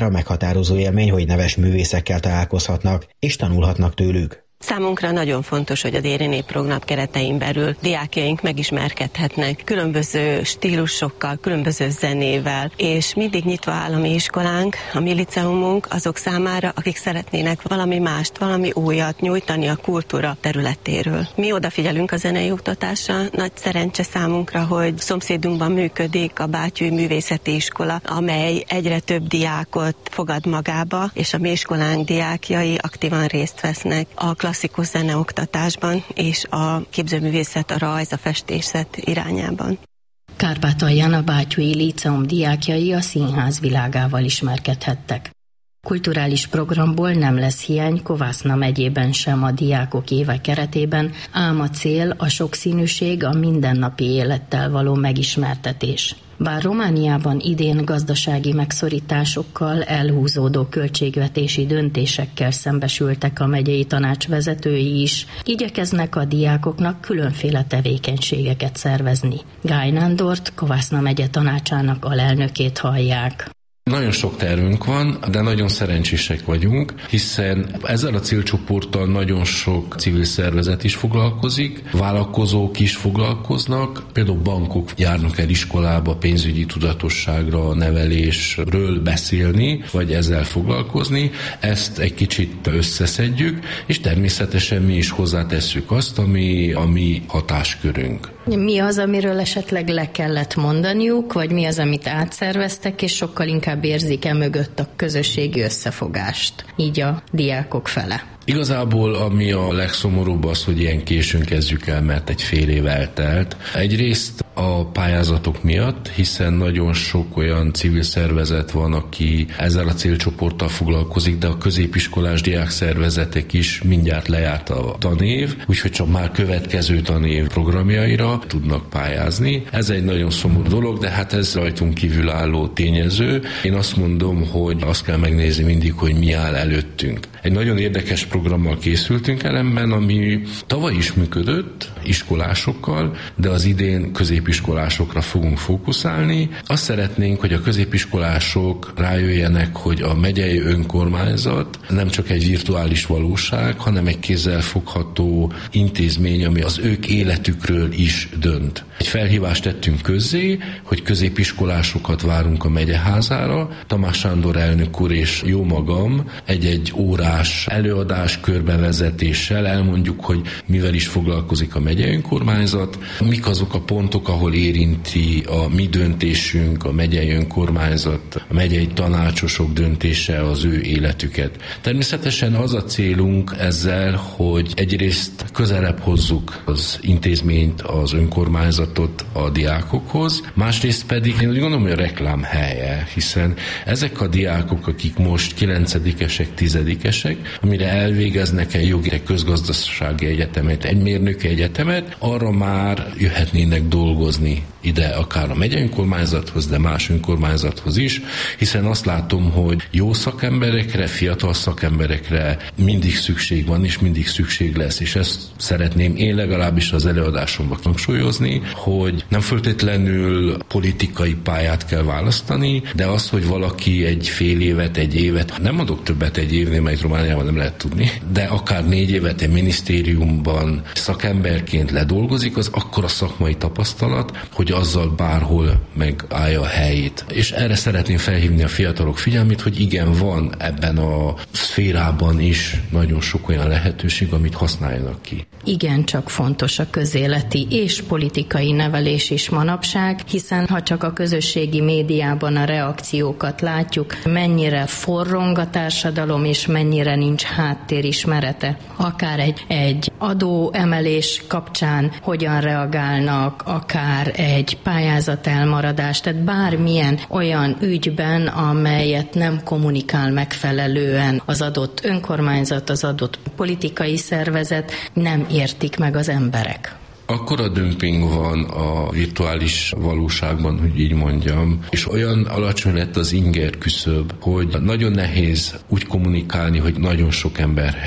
Számunkra meghatározó élmény, hogy neves művészekkel találkozhatnak és tanulhatnak tőlük. Számunkra nagyon fontos, hogy a Déri Népprogram keretein belül diákjaink megismerkedhetnek különböző stílusokkal, különböző zenével, és mindig nyitva áll a mi iskolánk, a mi liceumunk azok számára, akik szeretnének valami mást, valami újat nyújtani a kultúra területéről. Mi odafigyelünk a zenei oktatásra, nagy szerencse számunkra, hogy szomszédunkban működik a Bátyúi Művészeti Iskola, amely egyre több diákot fogad magába, és a mi iskolánk diákjai aktívan részt vesznek a klasszikus zeneoktatásban és a képzőművészet, a rajz, a festészet irányában. Kárpátalján a Bátyúi Líceum diákjai a színház világával ismerkedhettek. Kulturális programból nem lesz hiány Kovászna megyében sem a diákok éve keretében, ám a cél a sokszínűség, a mindennapi élettel való megismertetés. Bár Romániában idén gazdasági megszorításokkal, elhúzódó költségvetési döntésekkel szembesültek a megyei tanács vezetői is, igyekeznek a diákoknak különféle tevékenységeket szervezni. Gály Nándort, Kovászna megye tanácsának alelnökét hallják. Nagyon sok tervünk van, de nagyon szerencsések vagyunk, hiszen ezzel a célcsoporttal nagyon sok civil szervezet is foglalkozik, vállalkozók is foglalkoznak, például bankok járnak el iskolába pénzügyi tudatosságra, nevelésről beszélni, vagy ezzel foglalkozni. Ezt egy kicsit összeszedjük, és természetesen mi is hozzátesszük azt, ami a mi hatáskörünk. Mi az, amiről esetleg le kellett mondaniuk, vagy mi az, amit átszerveztek, és sokkal inkább érzik mögött a közösségi összefogást, így a diákok fele? Igazából ami a legszomorúbb az, hogy ilyen későn kezdjük el, mert egy fél év eltelt. Egyrészt a pályázatok miatt, hiszen nagyon sok olyan civil szervezet van, aki ezzel a célcsoporttal foglalkozik, de a középiskolás diákszervezetek is mindjárt lejárt a tanév, úgyhogy csak már következő tanév programjaira tudnak pályázni. Ez egy nagyon szomorú dolog, de hát ez rajtunk kívülálló tényező. Én azt mondom, hogy azt kell megnézni mindig, hogy mi áll előttünk. Egy nagyon érdekes programmal készültünk ellenben, ami tavaly is működött, iskolásokkal, de az idén középiskolásokra fogunk fókuszálni. Azt szeretnénk, hogy a középiskolások rájöjjenek, hogy a megyei önkormányzat nem csak egy virtuális valóság, hanem egy kézzelfogható intézmény, ami az ők életükről is dönt. Egy felhívást tettünk közzé, hogy középiskolásokat várunk a megyeházára. Tamás Sándor elnök úr és jó magam egy órás előadás körbevezetéssel elmondjuk, hogy mivel is foglalkozik a megyei önkormányzat, mik azok a pontok, ahol érinti a mi döntésünk, a megyei önkormányzat, a megyei tanácsosok döntése az ő életüket. Természetesen az a célunk ezzel, hogy egyrészt közelebb hozzuk az intézményt, az önkormányzatot a diákokhoz, másrészt pedig én úgy gondolom, hogy a reklám helye, hiszen ezek a diákok, akik most 9-esek, 10-esek, amire elvégeznek egy jogi, egy közgazdasági egyetemet, egy mérnöki egyetemet, arra már jöhetnének dolgozni ide akár a megyei önkormányzathoz, de más önkormányzathoz is, hiszen azt látom, hogy jó szakemberekre, fiatal szakemberekre mindig szükség van, és mindig szükség lesz, és ezt szeretném én legalábbis az előadásomban hangsúlyozni, hogy nem feltétlenül politikai pályát kell választani, de az, hogy valaki egy fél évet, egy évet, nem adok többet egy évnél, mert Romániában nem lehet tudni, de akár 4 évet egy minisztériumban szakemberként ledolgozik, az akkora szakmai tapasztalat, hogy azzal bárhol megállja a helyét. És erre szeretném felhívni a fiatalok figyelmét, hogy igen, van ebben a szférában is nagyon sok olyan lehetőség, amit használjanak ki. Igen, csak fontos a közéleti és politikai nevelés is manapság, hiszen ha csak a közösségi médiában a reakciókat látjuk, mennyire forrong a társadalom, és mennyire nincs háttérismerete. Akár egy adóemelés kapcsán hogyan reagálnak, akár egy pályázat elmaradás, tehát bármilyen olyan ügyben, amelyet nem kommunikál megfelelően az adott önkormányzat, az adott politikai szervezet, nem értik meg az emberek. Akkora dömping van a virtuális valóságban, hogy így mondjam, és olyan alacsony lett az inger küszöb, hogy nagyon nehéz úgy kommunikálni, hogy nagyon sok emberhez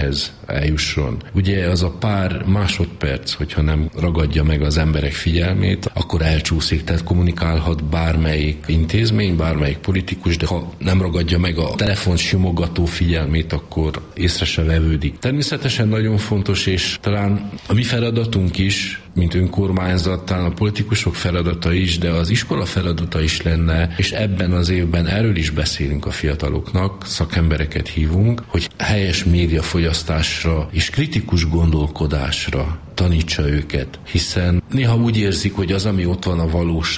eljusson. Ugye az a pár másodperc, hogyha nem ragadja meg az emberek figyelmét, akkor elcsúszik, tehát kommunikálhat bármelyik intézmény, bármelyik politikus, de ha nem ragadja meg a telefon simogató figyelmét, akkor észre se vevődik. Természetesen nagyon fontos, és talán a mi feladatunk is, mint önkormányzat, talán a politikusok feladata is, de az iskola feladata is lenne, és ebben az évben erről is beszélünk a fiataloknak, szakembereket hívunk, hogy helyes médiafogyasztásra és kritikus gondolkodásra tanítsa őket, hiszen néha úgy érzik, hogy az, ami ott van, a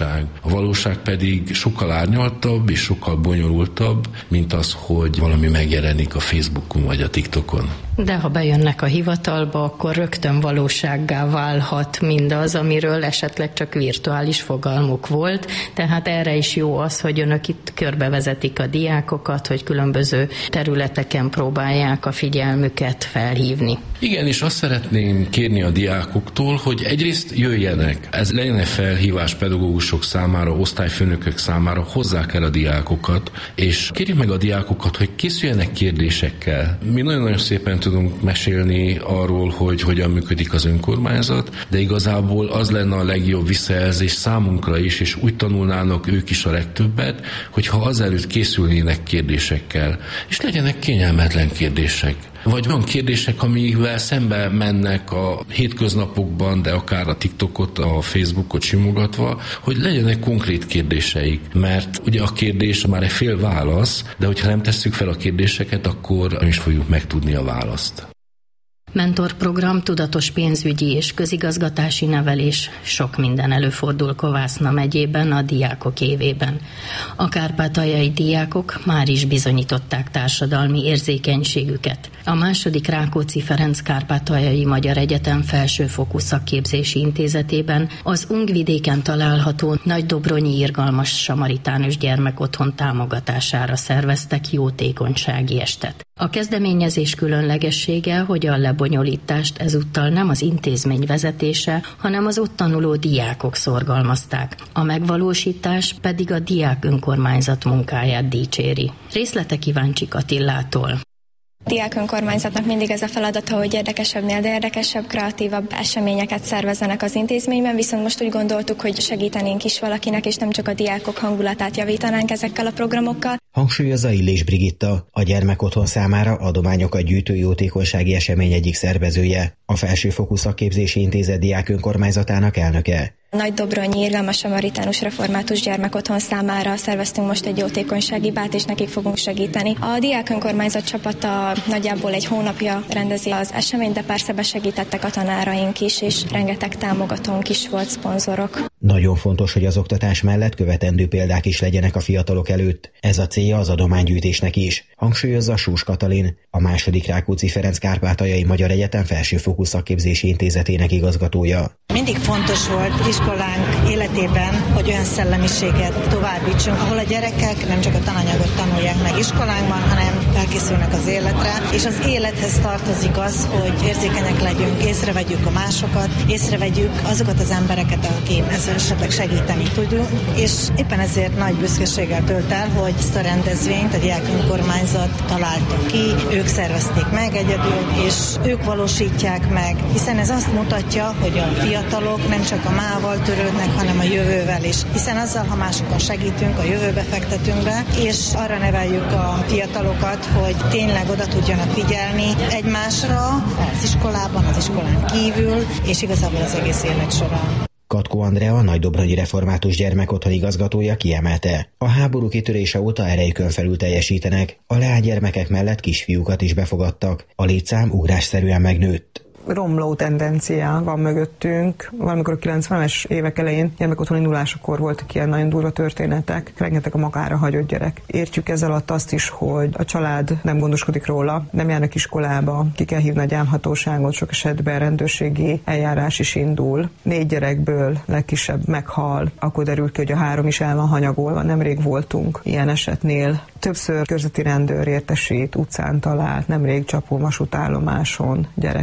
valóság pedig sokkal árnyaltabb és sokkal bonyolultabb, mint az, hogy valami megjelenik a Facebookon vagy a TikTokon. De ha bejönnek a hivatalba, akkor rögtön valósággá válhat mindaz, amiről esetleg csak virtuális fogalmuk volt, tehát erre is jó az, hogy önök itt körbevezetik a diákokat, hogy különböző területeken próbálják a figyelmüket felhívni. Igen, és azt szeretném kérni a diákoktól, hogy egyrészt jöjjenek. Ez legyen felhívás pedagógusok számára, osztályfőnökök számára, hozzák el a diákokat, és kérjük meg a diákokat, hogy készüljenek kérdésekkel. Mi nagyon-nagyon szépen tudunk mesélni arról, hogy hogyan működik az önkormányzat, de igazából az lenne a legjobb visszajelzés számunkra is, és úgy tanulnának ők is a legtöbbet, hogyha azelőtt készülnének kérdésekkel, és legyenek kényelmetlen kérdések. Vagy van kérdések, amivel szembe mennek a hétköznapokban, de akár a TikTokot, a Facebookot simogatva, hogy legyenek konkrét kérdéseik. Mert ugye a kérdés már egy fél válasz, de hogyha nem tesszük fel a kérdéseket, akkor nem is fogjuk megtudni a választ. Mentorprogram, tudatos pénzügyi és közigazgatási nevelés, sok minden előfordul Kovászna megyében a diákok évében. A kárpátaljai diákok már is bizonyították társadalmi érzékenységüket. A második Rákóczi Ferenc Kárpátaljai Magyar Egyetem felsőfokú szakképzési intézetében az Ungvidéken található Nagydobronyi Irgalmas Samaritánus Gyermekotthon támogatására szerveztek jótékonysági estet. A kezdeményezés különlegessége, hogy a lebonyolítást ezúttal nem az intézmény vezetése, hanem az ott tanuló diákok szorgalmazták. A megvalósítás pedig a diák önkormányzat munkáját dicséri. Részletek Kíváncsik Attillától. Diák önkormányzatnak mindig ez a feladata, hogy érdekesebbnél, de érdekesebb, kreatívabb eseményeket szervezzenek az intézményben, viszont most úgy gondoltuk, hogy segítenénk is valakinek, és nem csak a diákok hangulatát javítanánk ezekkel a programokkal. Hangsúlyozza Illés Brigitta, a gyermekotthon számára adományokat gyűjtő jótékonysági esemény egyik szervezője, a Felsőfokú Szakképzési Intézet diák önkormányzatának elnöke. Nagydobronyi Irgalmas Samaritánus Református Gyermekotthon számára szerveztünk most egy jótékonysági bát, és nekik fogunk segíteni. A diák önkormányzat csapata nagyjából egy hónapja rendezi az eseményt, de persze besegítettek a tanáraink is, és rengeteg támogatónk is volt, szponzorok. Nagyon fontos, hogy az oktatás mellett követendő példák is legyenek a fiatalok előtt. Ez a célja az adománygyűjtésnek is, hangsúlyozza Sós Katalin, a második Rákóczi Ferenc Kárpátaljai Magyar Egyetem Felsőfokú Szakképzési Intézetének igazgatója. Mindig fontos volt iskolánk életében, hogy olyan szellemiséget továbbítsunk, ahol a gyerekek nem csak a tananyagot tanulják meg iskolánkban, hanem felkészülnek az életre, és az élethez tartozik az, hogy érzékenyek legyünk, észrevegyük a másokat, észrevegyük azokat az embereket, akik ezzel esetleg segíteni tudunk, és éppen ezért nagy büszkeséggel tölt el, hogy ezt a rendezvényt a diák önkormányzat találta ki, ők szervezték meg egyedül, és ők valósítják meg, hiszen ez azt mutatja, hogy a fiatalok nem csak a mával törődnek, hanem a jövővel is, hiszen azzal, ha másokon segítünk, a jövőbe fektetünk be, és arra neveljük a fiatalokat, hogy tényleg oda tudjanak figyelni egymásra az iskolában, az iskolán kívül, és igazából az egész élet során. Katkó Andrea, a Nagydobronyi Református Gyermekotthon igazgatója kiemelte. A háború kitörése óta erejükön felül teljesítenek, a leánygyermekek mellett kisfiúkat is befogadtak. A létszám ugrásszerűen megnőtt. Romló tendencia van mögöttünk. Valamikor a 90-es évek elején gyermekotthoni indulásakor voltak ilyen nagyon durva történetek. Rengeteg a magára hagyott gyerek. Értjük ezzel alatt azt is, hogy a család nem gondoskodik róla, nem járnak iskolába, ki kell hívni a gyámhatóságot, sok esetben rendőrségi eljárás is indul. 4 gyerekből legkisebb meghal, akkor derül ki, hogy a 3 is el van hanyagolva. Nemrég voltunk ilyen esetnél. Többször körzeti rendőr értesít, utcán talált, nemrég Csapó vasútállomáson gyereket.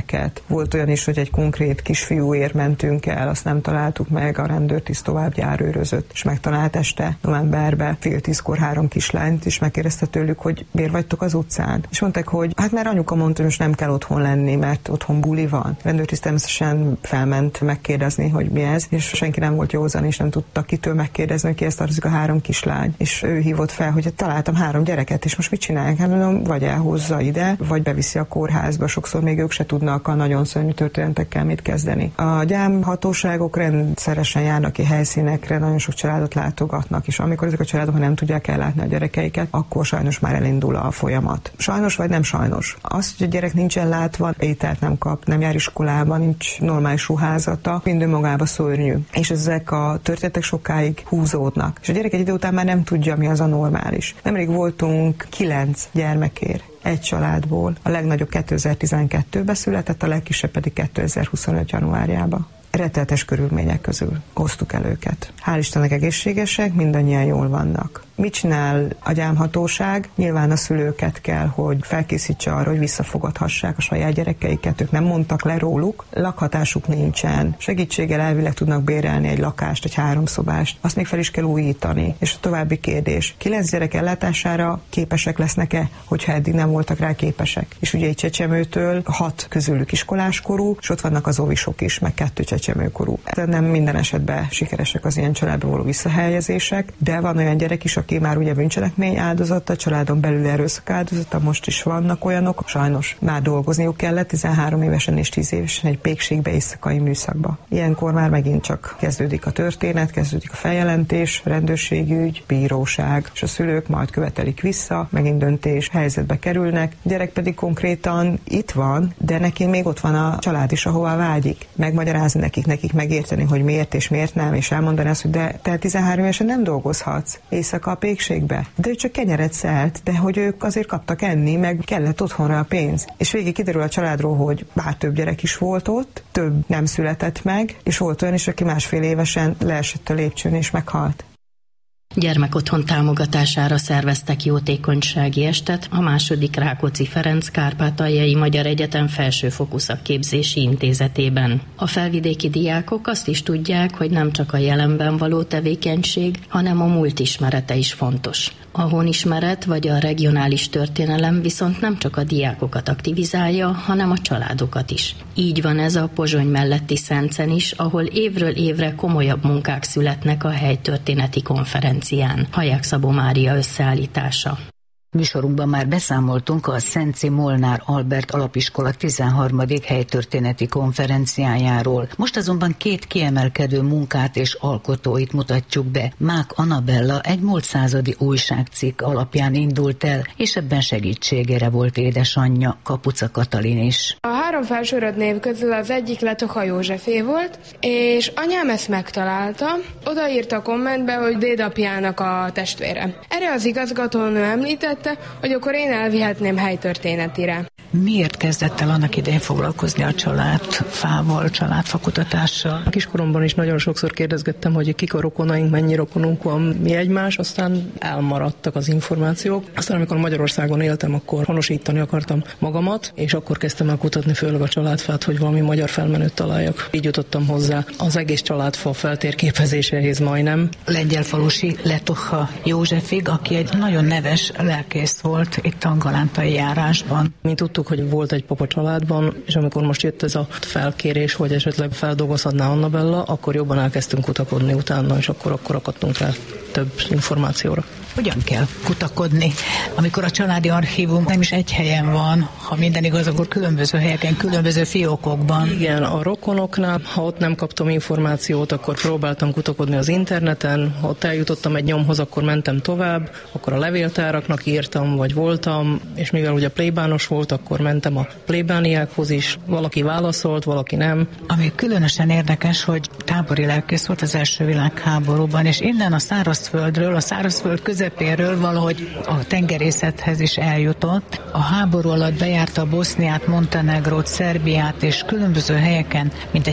Volt olyan is, hogy egy konkrét kisfiúért mentünk el, azt nem találtuk meg, a rendőrtiszt tovább járőrözött, és megtalált este novemberben 9:30 3 kislányt, és megkérdezte tőlük, hogy miért vagytok az utcán. És mondták, hogy hát már anyuka mondta, hogy most nem kell otthon lenni, mert otthon buli van. A rendőrtiszt természetesen felment megkérdezni, hogy mi ez, és senki nem volt józan, és nem tudta kitől megkérdezni, hogy kihez tartozik a 3 kislány. És ő hívott fel, hogy találtam 3 gyereket, és most mit csinálják? Hát mondom, vagy elhozza ide, vagy beviszi a kórházba. Sokszor még ők se tudnak a nagyon szörnyű történetekkel mit kezdeni. A gyámhatóságok rendszeresen járnak ki helyszínekre, nagyon sok családot látogatnak, és amikor ezek a családok nem tudják ellátni a gyerekeiket, akkor sajnos már elindul a folyamat. Sajnos vagy nem sajnos. Az, hogy a gyerek nincsen látva, ételt nem kap, nem jár iskolába, nincs normális ruházata, mind önmagába szörnyű. És ezek a történetek sokáig húzódnak. És a gyerek egy idő után már nem tudja, mi az a normális. Nemrég voltunk 9 gyermekért egy családból. A legnagyobb 2012-ben született, a legkisebb pedig 2025 januárjában. Rettenetes körülmények közül hoztuk el őket. Hál' Istennek egészségesek, mindannyian jól vannak. Mit csinál a gyámhatóság? Nyilván a szülőket kell, hogy felkészítse arra, hogy visszafogadhassák a saját gyerekeiket. Ők nem mondtak le róluk, lakhatásuk nincsen. Segítséggel elvileg tudnak bérelni egy lakást, egy 3 szobást. Azt még fel is kell újítani. És a további kérdés, 9 gyerek ellátására képesek lesznek-e, hogyha eddig nem voltak rá képesek? És ugye egy Csecsemőtől 6 közülük iskoláskorú, és ott vannak az óvisok is, meg 2 csecsemőkorú. Nem minden esetben sikeresek az ilyen családba való visszahelyezések, de van olyan gyerek is, aki már ugye bűncselekmény áldozata, családon belül erőszak áldozata, most is vannak olyanok, sajnos már dolgozniuk kellett 13 évesen és 10 évesen egy pékségbe, éjszakai műszakba. Ilyenkor már megint csak kezdődik a történet, kezdődik a feljelentés, rendőrségügy, bíróság, és a szülők majd követelik vissza, megint döntés, helyzetbe kerülnek, a gyerek pedig konkrétan itt van, de neki még ott van a család is, ahová vágyik. Megmagyarázni nekik megérteni, hogy miért és miért nem, és elmondani azt, hogy de te 13 évesen nem dolgozhatsz éjszaka a pékségbe. De ő csak kenyeret szelt, de hogy ők azért kaptak enni, meg kellett otthonra a pénz. És végig kiderül a családról, hogy bár több gyerek is volt ott, több nem született meg, és volt olyan is, aki 1,5 évesen leesett a lépcsőn és meghalt. Gyermekotthon támogatására szerveztek jótékonysági estet a II. Rákóczi Ferenc Kárpátaljai Magyar Egyetem Felsőfokú Szakképzési Intézetében. A felvidéki diákok azt is tudják, hogy nem csak a jelenben való tevékenység, hanem a múlt ismerete is fontos. A honismeret vagy a regionális történelem viszont nem csak a diákokat aktivizálja, hanem a családokat is. Így van ez a Pozsony melletti Szencen is, ahol évről évre komolyabb munkák születnek a helytörténeti konferencián. Haják Szabó Mária összeállítása. Műsorunkban már beszámoltunk a Szenci Molnár Albert Alapiskola 13. helytörténeti konferenciájáról. Most azonban 2 kiemelkedő munkát és alkotóit mutatjuk be. Mák Anabella egy múlt századi újságcikk alapján indult el, és ebben segítségére volt édesanyja, Kapuca Katalin is. A 3 felsorolt név közül az egyik Letoha Józsefé volt, és anyám ezt megtalálta. Odaírta a kommentbe, hogy dédapjának a testvére. Erre az igazgatónő említett, hogy akkor én elvihetném helytörténetire. Miért kezdett el annak idején foglalkozni a családfával, családfakutatással? A kiskoromban is nagyon sokszor kérdezgettem, hogy kik a rokonaink, mennyi rokonunk van, mi egymás, aztán elmaradtak az információk. Aztán amikor Magyarországon éltem, akkor honosítani akartam magamat, és akkor kezdtem el kutatni főleg a családfát, hogy valami magyar felmenőt találjak. Így jutottam hozzá az egész családfa feltérképezéséhez majdnem. Lengyelfalusi Letoha Józsefig, aki egy nagyon neves lelkész volt itt a galántai járásban. Mi tudtuk, hogy volt egy papa családban, és amikor most jött ez a felkérés, hogy esetleg feldolgozhatná Annabella, akkor jobban elkezdtünk kutakodni utána, és akkor akadtunk rá több információra. Hogyan kell kutakodni, amikor a családi archívum nem is egy helyen van, ha minden igaz, akkor különböző helyeken, különböző fiókokban? Igen, a rokonoknál, ha ott nem kaptam információt, akkor próbáltam kutakodni az interneten, ha ott eljutottam egy nyomhoz, akkor mentem tovább, akkor a levéltáraknak írtam, vagy voltam, és mivel ugye plébános volt, akkor mentem a plébániákhoz is, valaki válaszolt, valaki nem. Ami különösen érdekes, hogy tábori lelkész volt az első világháborúban, és innen a szárazföldről, a szárazföld közel közepéről valahogy a tengerészethez is eljutott. A háború alatt bejárta Boszniát, Montenegrót, Szerbiát, és különböző helyeken mintegy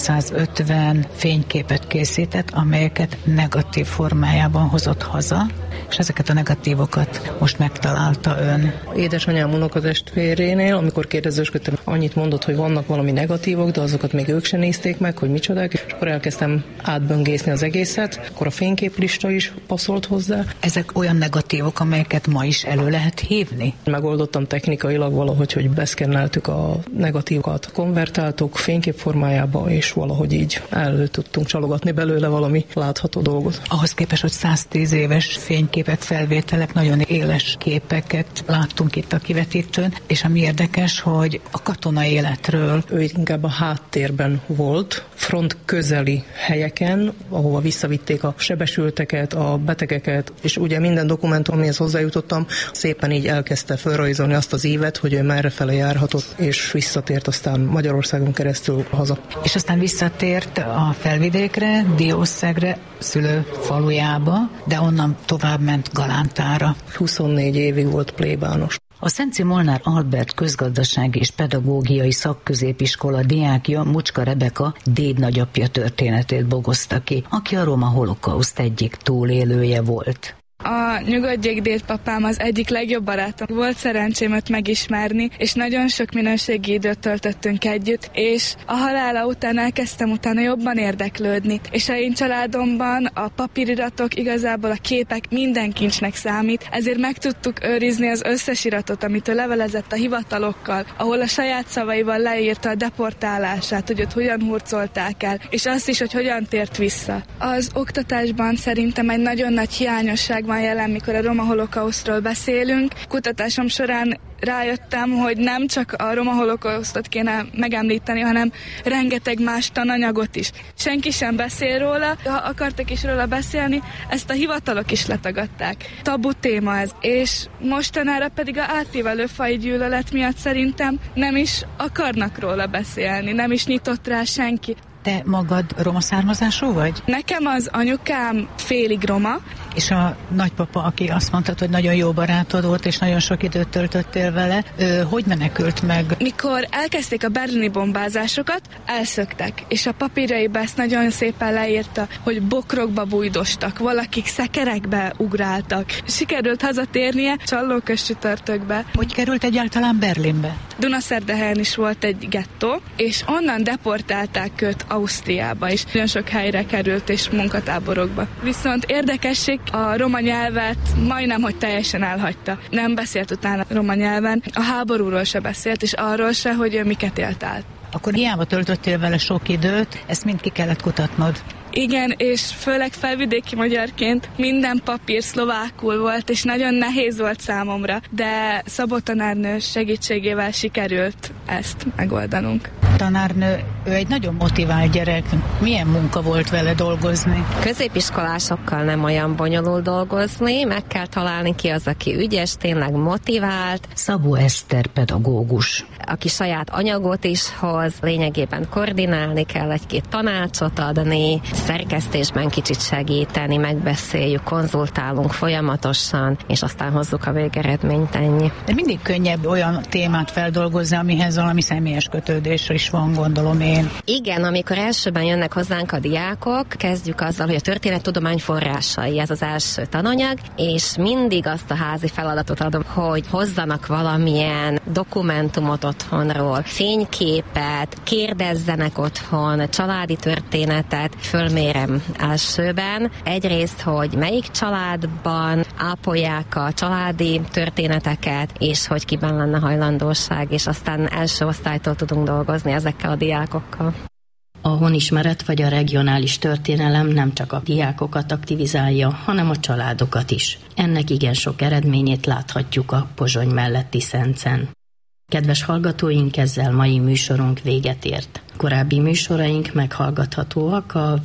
350 fényképet készített, amelyeket negatív formájában hozott haza, és ezeket a negatívokat most megtalálta ön. Édesanyám unokatestvérénél, amikor kérdezősködtem, annyit mondott, hogy vannak valami negatívok, de azokat még ők sem nézték meg, hogy micsodák, és akkor elkezdtem átböngészni az egészet, akkor a fényképlista is passzolt hozzá. Ezek olyan negatívok, amelyeket ma is elő lehet hívni? Megoldottam technikailag valahogy, hogy beszkenneltük a negatívokat, konvertáltuk fénykép formájába, és valahogy így elő tudtunk csalogatni belőle valami látható dolgot. Ahhoz képest, hogy 110 éves fényképek, felvételek, nagyon éles képeket láttunk itt a kivetítőn, és ami érdekes, hogy a katona életről. Ő inkább a háttérben volt, front közeli helyeken, ahova visszavitték a sebesülteket, a betegeket, és ugye minden dokumentum, amihez hozzájutottam, szépen így elkezdte felrajzolni azt az ívet, hogy ő merrefele járhatott, és visszatért aztán Magyarországon keresztül haza. És aztán visszatért a Felvidékre, Diószegre, szülőfalujába, de onnan tovább ment Galántára. 24 évig volt plébános. A Szenci Molnár Albert közgazdasági és pedagógiai szakközépiskola diákja, Mucska Rebeka dédnagyapja történetét bogozta ki, aki a roma holokauszt egyik túlélője volt. A Nyugodjék dédpapám az egyik legjobb barátom. Volt szerencsém őt megismerni, és nagyon sok minőségi időt töltöttünk együtt, és a halála után elkezdtem utána jobban érdeklődni. És a én családomban a papíriratok, igazából a képek minden kincsnek számít, ezért meg tudtuk őrizni az összes iratot, amit ő levelezett a hivatalokkal, ahol a saját szavaival leírta a deportálását, hogy ott hogyan hurcolták el, és azt is, hogy hogyan tért vissza. Az oktatásban szerintem egy nagyon nagy hiányosság van jelen, mikor a roma holokausztról beszélünk. Kutatásom során rájöttem, hogy nem csak a roma holokausztot kéne megemlíteni, hanem rengeteg más tananyagot is. Senki sem beszél róla, ha akartak is róla beszélni, ezt a hivatalok is letagadták. Tabu téma ez, és mostanára pedig a átívelő fai gyűlölet miatt szerintem nem is akarnak róla beszélni, nem is nyitott rá senki. Te magad roma származású vagy? Nekem az anyukám félig roma. És a nagypapa, aki azt mondtad, hogy nagyon jó barátod volt, és nagyon sok időt töltöttél vele, hogy menekült meg? Mikor elkezdték a berlini bombázásokat, elszöktek, és a papírjaiba ezt nagyon szépen leírta, hogy bokrokba bújdostak, valakik szekerekbe ugráltak. Sikerült hazatérnie Csallóköz csütörtökbe. Hogy került egyáltalán Berlinbe? Dunaszerdahelyen is volt egy gettó, és onnan deportálták őt Ausztriába, és nagyon sok helyre került, és munkatáborokba. Viszont érdekesség, a roma nyelvet majdnem, hogy teljesen elhagyta. Nem beszélt utána roma nyelven, a háborúról se beszélt, és arról se, hogy ő miket élt át. Akkor hiába töltöttél vele sok időt, ezt mind ki kellett kutatnod. Igen, és főleg felvidéki magyarként minden papír szlovákul volt, és nagyon nehéz volt számomra, de Szabó tanárnő segítségével sikerült ezt megoldanunk. Tanárnő, ő egy nagyon motivált gyerek. Milyen munka volt vele dolgozni? Középiskolásokkal nem olyan bonyolult dolgozni, meg kell találni ki az, aki ügyes, tényleg motivált. Szabó Eszter pedagógus. Aki saját anyagot is hoz, lényegében koordinálni kell, egy-két tanácsot adni, szerkesztésben kicsit segíteni, megbeszéljük, konzultálunk folyamatosan, és aztán hozzuk a végeredményt, ennyi. De mindig könnyebb olyan témát feldolgozni, amihez valami személyes kötődés is van, gondolom én. Igen, amikor elsőben jönnek hozzánk a diákok, kezdjük azzal, hogy a történettudomány forrásai, ez az első tananyag, és mindig azt a házi feladatot adom, hogy hozzanak valamilyen dokumentumot otthonról, fényképet, kérdezzenek otthon, családi történetet, fölmérem elsőben. Egyrészt, hogy melyik családban ápolják a családi történeteket, és hogy kiben lenne hajlandóság, és aztán első osztálytól tudunk dolgozni ezekkel a diákokkal. A honismeret vagy a regionális történelem nem csak a diákokat aktivizálja, hanem a családokat is. Ennek igen sok eredményét láthatjuk a Pozsony melletti Szencen. Kedves hallgatóink, ezzel mai műsorunk véget ért. Korábbi műsoraink meghallgathatóak a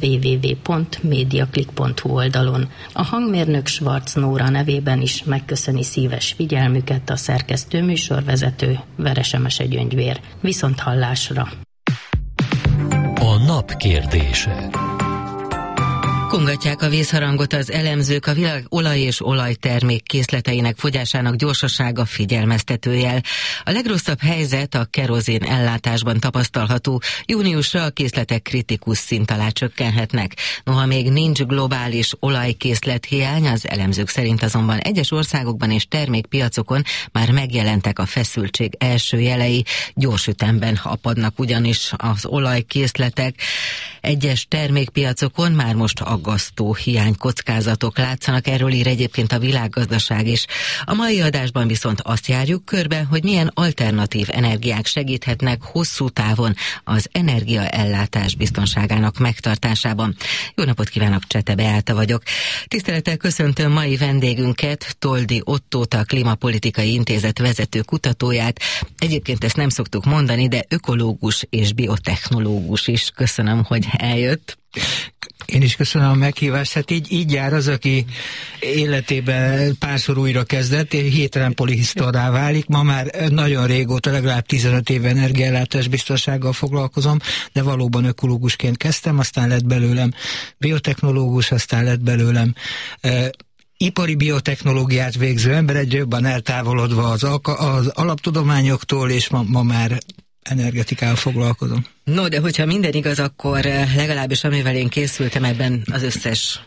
www.mediaclick.hu oldalon. A hangmérnök Schwarz Nóra nevében is megköszöni szíves figyelmüket a szerkesztő műsorvezető Veresemese Gyöngyvér. Viszonthallásra! A nap kérdése. Kongatják a vészharangot az elemzők, a világ olaj és olajtermék készleteinek fogyásának gyorsasága figyelmeztető jel. A legrosszabb helyzet a kerozén ellátásban tapasztalható, júniusra a készletek kritikus szint alá csökkenhetnek. Noha még nincs globális olajkészlet hiány, az elemzők szerint azonban egyes országokban és termékpiacokon már megjelentek a feszültség első jelei. Gyors ütemben apadnak ugyanis az olajkészletek. Egyes termékpiacokon már most aggasztó hiánykockázatok látszanak, erről ír egyébként a Világgazdaság is. A mai adásban viszont azt járjuk körbe, hogy milyen alternatív energiák segíthetnek hosszú távon az energiaellátás biztonságának megtartásában. Jó napot kívánok, Csete Beáta vagyok. Tisztelettel köszöntöm mai vendégünket, Toldi Ottót, a Klímapolitikai Intézet vezető kutatóját. Egyébként ezt nem szoktuk mondani, de ökológus és biotechnológus is. Köszönöm, hogy eljött. Én is köszönöm a meghívást. Hát így jár az, aki életében párszor újra kezdett, hirtelen polihisztorrá válik. Ma már nagyon régóta, legalább 15 éve energiaellátás biztonsággal foglalkozom, de valóban ökológusként kezdtem, aztán lett belőlem biotechnológus, aztán lett belőlem ipari biotechnológiát végző ember, egyre jobban eltávolodva az alaptudományoktól, és ma már energetikával foglalkozom. No, de hogyha minden igaz, akkor legalábbis amivel én készültem, ebben az összes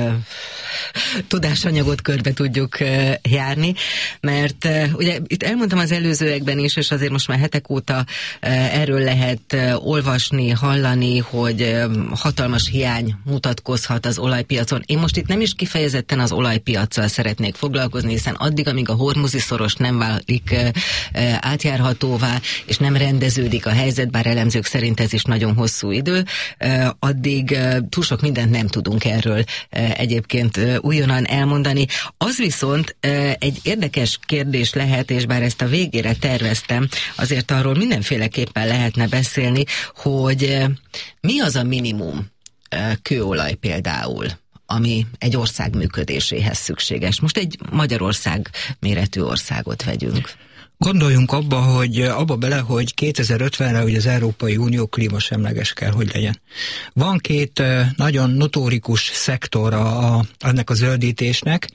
tudásanyagot körbe tudjuk járni, mert ugye itt elmondtam az előzőekben is, és azért most már hetek óta erről lehet olvasni, hallani, hogy hatalmas hiány mutatkozhat az olajpiacon. Én most itt nem is kifejezetten az olajpiaccal szeretnék foglalkozni, hiszen addig, amíg a hormuzi szoros nem válik átjárhatóvá, és nem rendeződik a helyzet, bár elemzők szerint ez is nagyon hosszú idő, addig túl sok mindent nem tudunk erről egyébként újonnan elmondani. Az viszont egy érdekes kérdés lehet, és bár ezt a végére terveztem, azért arról mindenféleképpen lehetne beszélni, hogy mi az a minimum kőolaj például, ami egy ország működéséhez szükséges. Most egy Magyarország méretű országot vegyünk. Gondoljunk abba bele, hogy 2050-re hogy az Európai Unió klímasemleges kell, hogy legyen. Van két nagyon notórikus szektora ennek a zöldítésnek,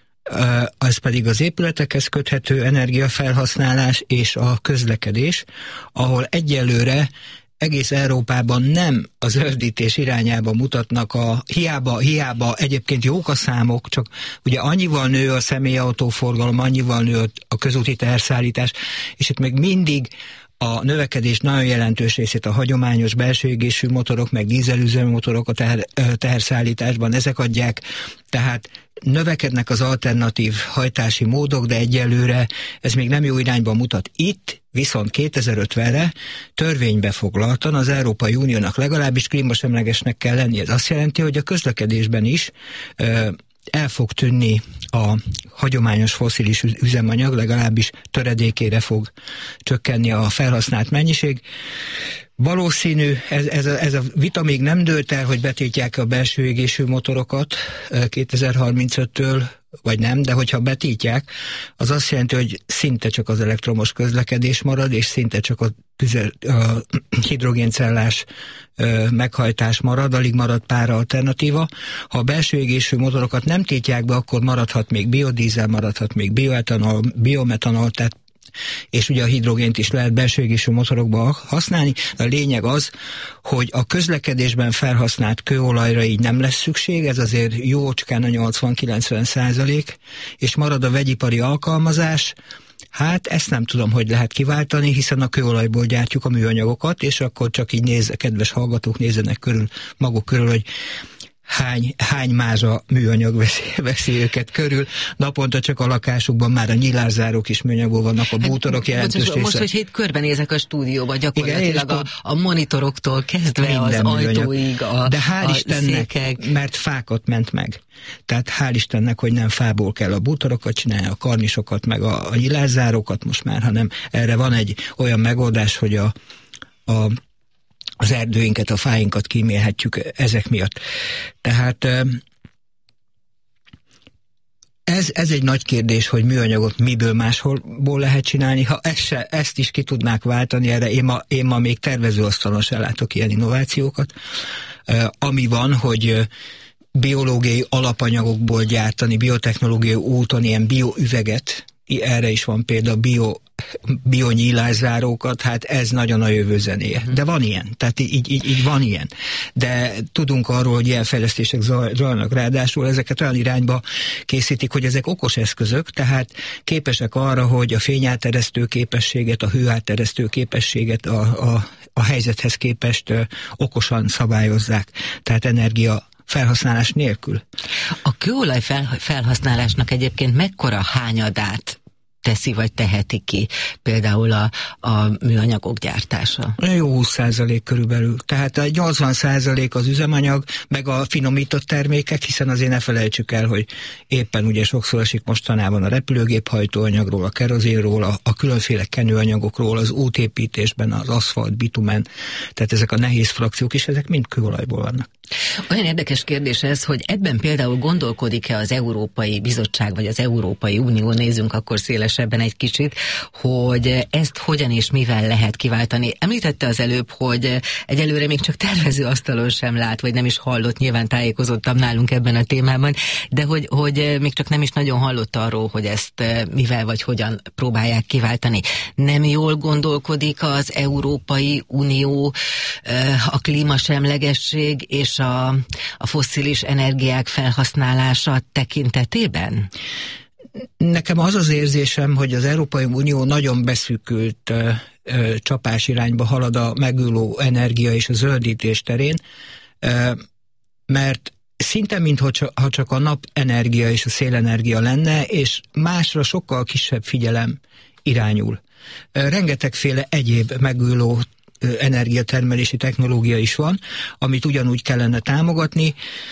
ez pedig az épületekhez köthető energiafelhasználás és a közlekedés, ahol egyelőre egész Európában nem a zöldítés irányába mutatnak, hiába egyébként jók a számok, csak ugye annyival nő a személyautóforgalom, annyival nő a közúti teherszállítás, és itt még mindig a növekedés nagyon jelentős részét a hagyományos belső égésű motorok, meg dízelüzemű motorok a teherszállításban, ezek adják, tehát növekednek az alternatív hajtási módok, de egyelőre ez még nem jó irányba mutat. Itt viszont 2050-re törvénybe foglaltan az Európai Uniónak legalábbis klímasemlegesnek kell lenni. Ez azt jelenti, hogy a közlekedésben is el fog tűnni a hagyományos fosszilis üzemanyag, legalábbis töredékére fog csökkenni a felhasznált mennyiség. Valószínű, ez a vita még nem dőlt el, hogy betiltják a belső égésű motorokat 2035-től, vagy nem, de hogyha betiltják, az azt jelenti, hogy szinte csak az elektromos közlekedés marad, és szinte csak a hidrogéncellás meghajtás marad, alig marad pár alternatíva. Ha a belső égésű motorokat nem tiltják be, akkor maradhat még biodízel, maradhat még bioetanol, biometanol, tehát és ugye a hidrogént is lehet belső égésű motorokba használni. A lényeg az, hogy a közlekedésben felhasznált kőolajra így nem lesz szükség, ez azért jócskán a 80-90%, és marad a vegyipari alkalmazás. Hát ezt nem tudom, hogy lehet kiváltani, hiszen a kőolajból gyártjuk a műanyagokat, és akkor csak így kedves hallgatók nézzenek maguk körül, hogy hány mázsa műanyag veszi őket körül. Naponta csak a lakásukban már a nyilászárók is műanyagból vannak, a bútorok jelentős része. Most, hogy itt körbenézek a stúdióba, gyakorlatilag a monitoroktól kezdve az ajtóig, de hál' Istennek, székek. Mert fákat ment meg. Tehát hál' Istennek, hogy nem fából kell a bútorokat csinálni, a karnisokat, meg a nyilászárókat most már, hanem erre van egy olyan megoldás, hogy az erdőinket, a fáinkat kímélhetjük ezek miatt. Tehát ez egy nagy kérdés, hogy műanyagot miből másholból lehet csinálni. Ha ezt is ki tudnák váltani, erre én ma még tervezőasztalon sem látok ilyen innovációkat. Ami van, hogy biológiai alapanyagokból gyártani, biotechnológiai úton ilyen bioüveget, erre is van például bionyílászárókat, hát ez nagyon a jövő zenéje. De van ilyen, tehát így van ilyen. De tudunk arról, hogy ilyen fejlesztések zajlanak, ráadásul ezeket olyan irányba készítik, hogy ezek okos eszközök, tehát képesek arra, hogy a fényáteresztő képességet, a hőáteresztő képességet a helyzethez képest okosan szabályozzák. Tehát energia felhasználás nélkül. A kőolaj felhasználásnak egyébként mekkora hányadát teszi vagy teheti ki például a műanyagok gyártása? Jó 20% körülbelül. Tehát 80% az üzemanyag, meg a finomított termékek, hiszen azért ne felejtsük el, hogy éppen ugye sokszor esik mostanában a repülőgép hajtóanyagról, a kerozénról, a különféle kenőanyagokról, az útépítésben, az aszfalt, bitumen, tehát ezek a nehéz frakciók is, ezek mind kőolajból vannak. Olyan érdekes kérdés ez, hogy ebben például gondolkodik-e az Európai Bizottság, vagy az Európai Unió, nézzünk akkor szélesebben egy kicsit, hogy ezt hogyan és mivel lehet kiváltani. Említette az előbb, hogy egyelőre még csak tervezőasztalon sem lát, vagy nem is hallott, nyilván tájékozottabb nálunk ebben a témában, de hogy még csak nem is nagyon hallott arról, hogy ezt mivel vagy hogyan próbálják kiváltani. Nem jól gondolkodik az Európai Unió a klímasemlegesség és a fosszilis energiák felhasználása tekintetében? Nekem az az érzésem, hogy az Európai Unió nagyon beszűkült csapás irányba halad a megújuló energia és a zöldítés terén, mert szinte mintha csak a napenergia és a szélenergia lenne, és másra sokkal kisebb figyelem irányul. Rengetegféle egyéb megújuló energiatermelési technológia is van, amit ugyanúgy kellene támogatni.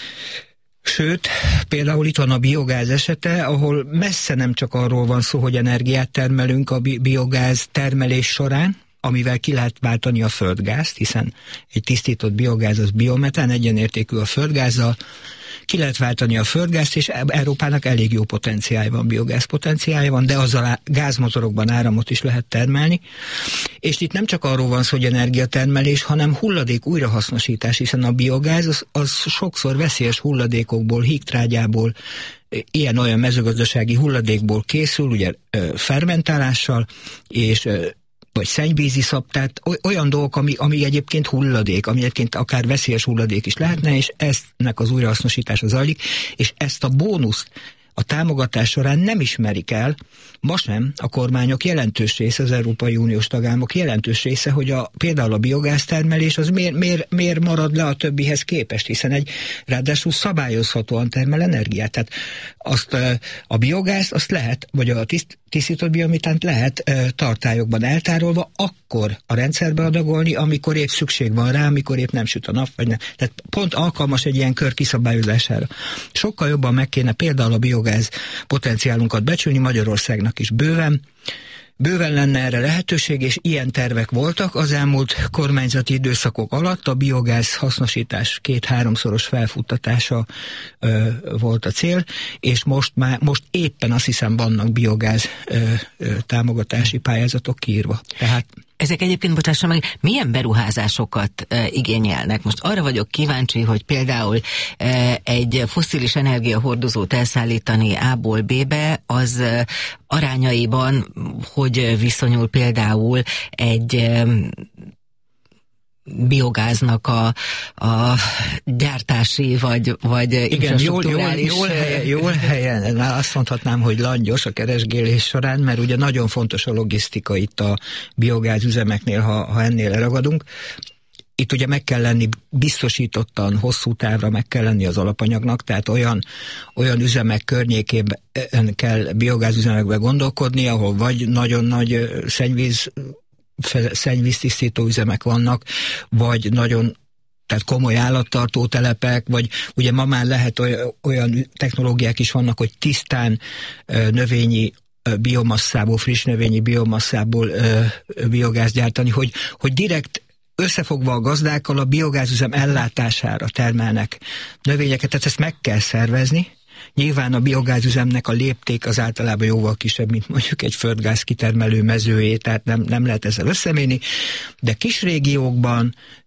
Sőt, például itt van a biogáz esete, ahol messze nem csak arról van szó, hogy energiát termelünk a biogáz termelés során, amivel ki lehet váltani a földgázt, hiszen egy tisztított biogáz az biometán, egyenértékű a földgázzal, ki lehet váltani a földgázt, és Európának elég jó potenciálja van, biogáz potenciálja van, de azzal a gázmotorokban áramot is lehet termelni. És itt nem csak arról van szó, hogy energiatermelés, hanem hulladék újrahasznosítás, hiszen a biogáz az sokszor veszélyes hulladékokból, hígtrágyából, ilyen-olyan mezőgazdasági hulladékból készül, ugye fermentálással, és vagy szennyvízi szap, tehát olyan dolgok, ami egyébként hulladék, ami egyébként akár veszélyes hulladék is lehetne, és eznek az újrahasznosítása zajlik, és ezt a bónuszt a támogatás során nem ismerik el, ma sem a kormányok jelentős része, az Európai Uniós tagállamok jelentős része, hogy például a biogáztermelés az miért marad le a többihez képest, hiszen ráadásul szabályozhatóan termel energiát. Tehát a biogázt azt lehet, vagy a tisztított biomitánt lehet tartályokban eltárolva akkor a rendszerbe adagolni, amikor épp szükség van rá, amikor épp nem süt a nap, vagy nem. Tehát pont alkalmas egy ilyen kör kiszabályozására. Sokkal jobban meg kéne például a biogáz potenciálunkat becsülni, Magyarországnak is bőven lenne erre lehetőség, és ilyen tervek voltak az elmúlt kormányzati időszakok alatt. A biogáz hasznosítás 2-3-szoros felfuttatása volt a cél, és most éppen azt hiszem vannak biogáz támogatási pályázatok kiírva. Tehát ezek egyébként, bocsássa meg, milyen beruházásokat igényelnek? Most arra vagyok kíváncsi, hogy például egy fosszilis energiahordozót elszállítani A-ból B-be, az arányaiban hogy viszonyul például egy biogáznak a gyártási vagy infrastrukturális... Jól helyen, azt mondhatnám, hogy langyos a keresgélés során, mert ugye nagyon fontos a logisztika itt a biogáz üzemeknél, ha ennél ragadunk. Itt ugye meg kell lenni biztosítottan, hosszú távra meg kell lenni az alapanyagnak, tehát olyan üzemek környékében kell biogázüzemekbe gondolkodni, ahol vagy nagyon nagy szennyvíztisztító üzemek vannak, vagy tehát komoly állattartó telepek, vagy ugye ma már lehet olyan technológiák is vannak, hogy tisztán növényi biomasszából, friss növényi biomasszából biogáz gyártani, hogy direkt összefogva a gazdákkal a biogázüzem ellátására termelnek növényeket, tehát ezt meg kell szervezni. Nyilván a biogázüzemnek a lépték az általában jóval kisebb, mint mondjuk egy földgáz kitermelő mezőjé, tehát nem lehet ezzel összemérni, de kis régiókban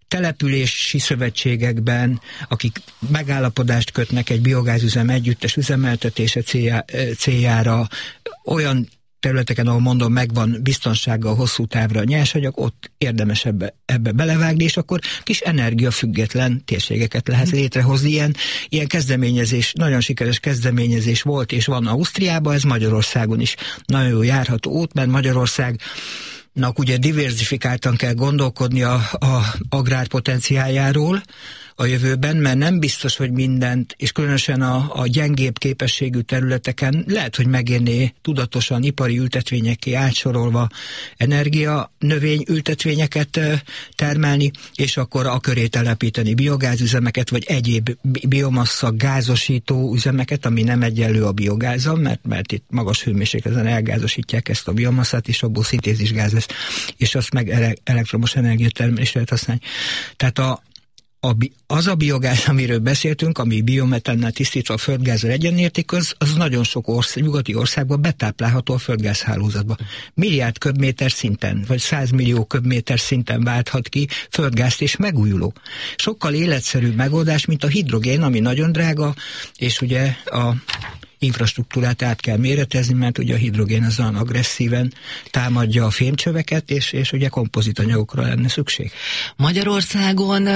települési szövetségekben, akik megállapodást kötnek egy biogázüzem együttes üzemeltetése céljára, olyan területeken, ahol mondom, megvan biztonsággal hosszú távra a nyersanyag, ott érdemes ebbe belevágni, és akkor kis energiafüggetlen térségeket lehet létrehozni. Ilyen kezdeményezés, nagyon sikeres kezdeményezés volt, és van Ausztriában, ez Magyarországon is nagyon jó járható út, mert Magyarországnak ugye diversifikáltan kell gondolkodni a agrárpotenciáljáról a jövőben, mert nem biztos, hogy mindent, és különösen a gyengébb képességű területeken lehet, hogy megérné tudatosan ipari ültetvényekké átsorolva energia növény ültetvényeket termelni, és akkor a köré telepíteni biogázüzemeket, vagy egyéb biomassa gázosító üzemeket, ami nem egyenlő a biogázzal, mert itt magas hőmérsékleten elgázosítják ezt a biomasszát, és abból szintézisgáz lesz, és azt meg elektromos energiatermelésre lehet használni. Tehát az a biogáz, amiről beszéltünk, ami biometannel tisztítva a földgázzal egyenérték, az nagyon sok nyugati országban betáplálható a földgázhálózatba. Milliárd köbméter szinten, vagy 100 millió köbméter szinten válthat ki földgázt és megújuló. Sokkal életszerűbb megoldás, mint a hidrogén, ami nagyon drága, és ugye a infrastruktúrát át kell méretezni, mert ugye a hidrogén az olyan agresszíven támadja a fémcsöveket, és ugye kompozitanyagokra lenne szükség. Magyarországon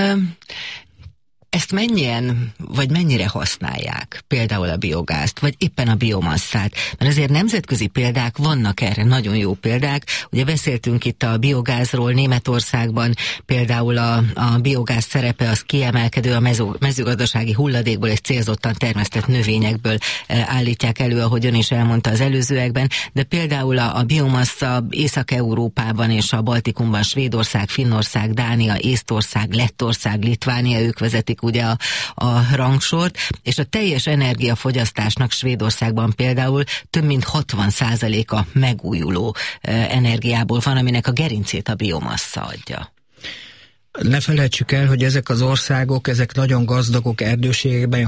ezt mennyien, vagy mennyire használják, például a biogázt, vagy éppen a biomasszát? Mert azért nemzetközi példák vannak erre, nagyon jó példák. Ugye beszéltünk itt a biogázról, Németországban például a biogáz szerepe az kiemelkedő, a mezőgazdasági hulladékból és célzottan termesztett növényekből állítják elő, ahogy ön is elmondta az előzőekben, de például a biomassa Észak-Európában és a Baltikumban Svédország, Finnország, Dánia, Észtország, Lettország, Litvánia, ők vezetik ugye a rangsort, és a teljes energiafogyasztásnak Svédországban például több mint 60%-a megújuló energiából van, aminek a gerincét a biomassa adja. Ne felejtsük el, hogy ezek az országok, ezek nagyon gazdagok erdőségekben,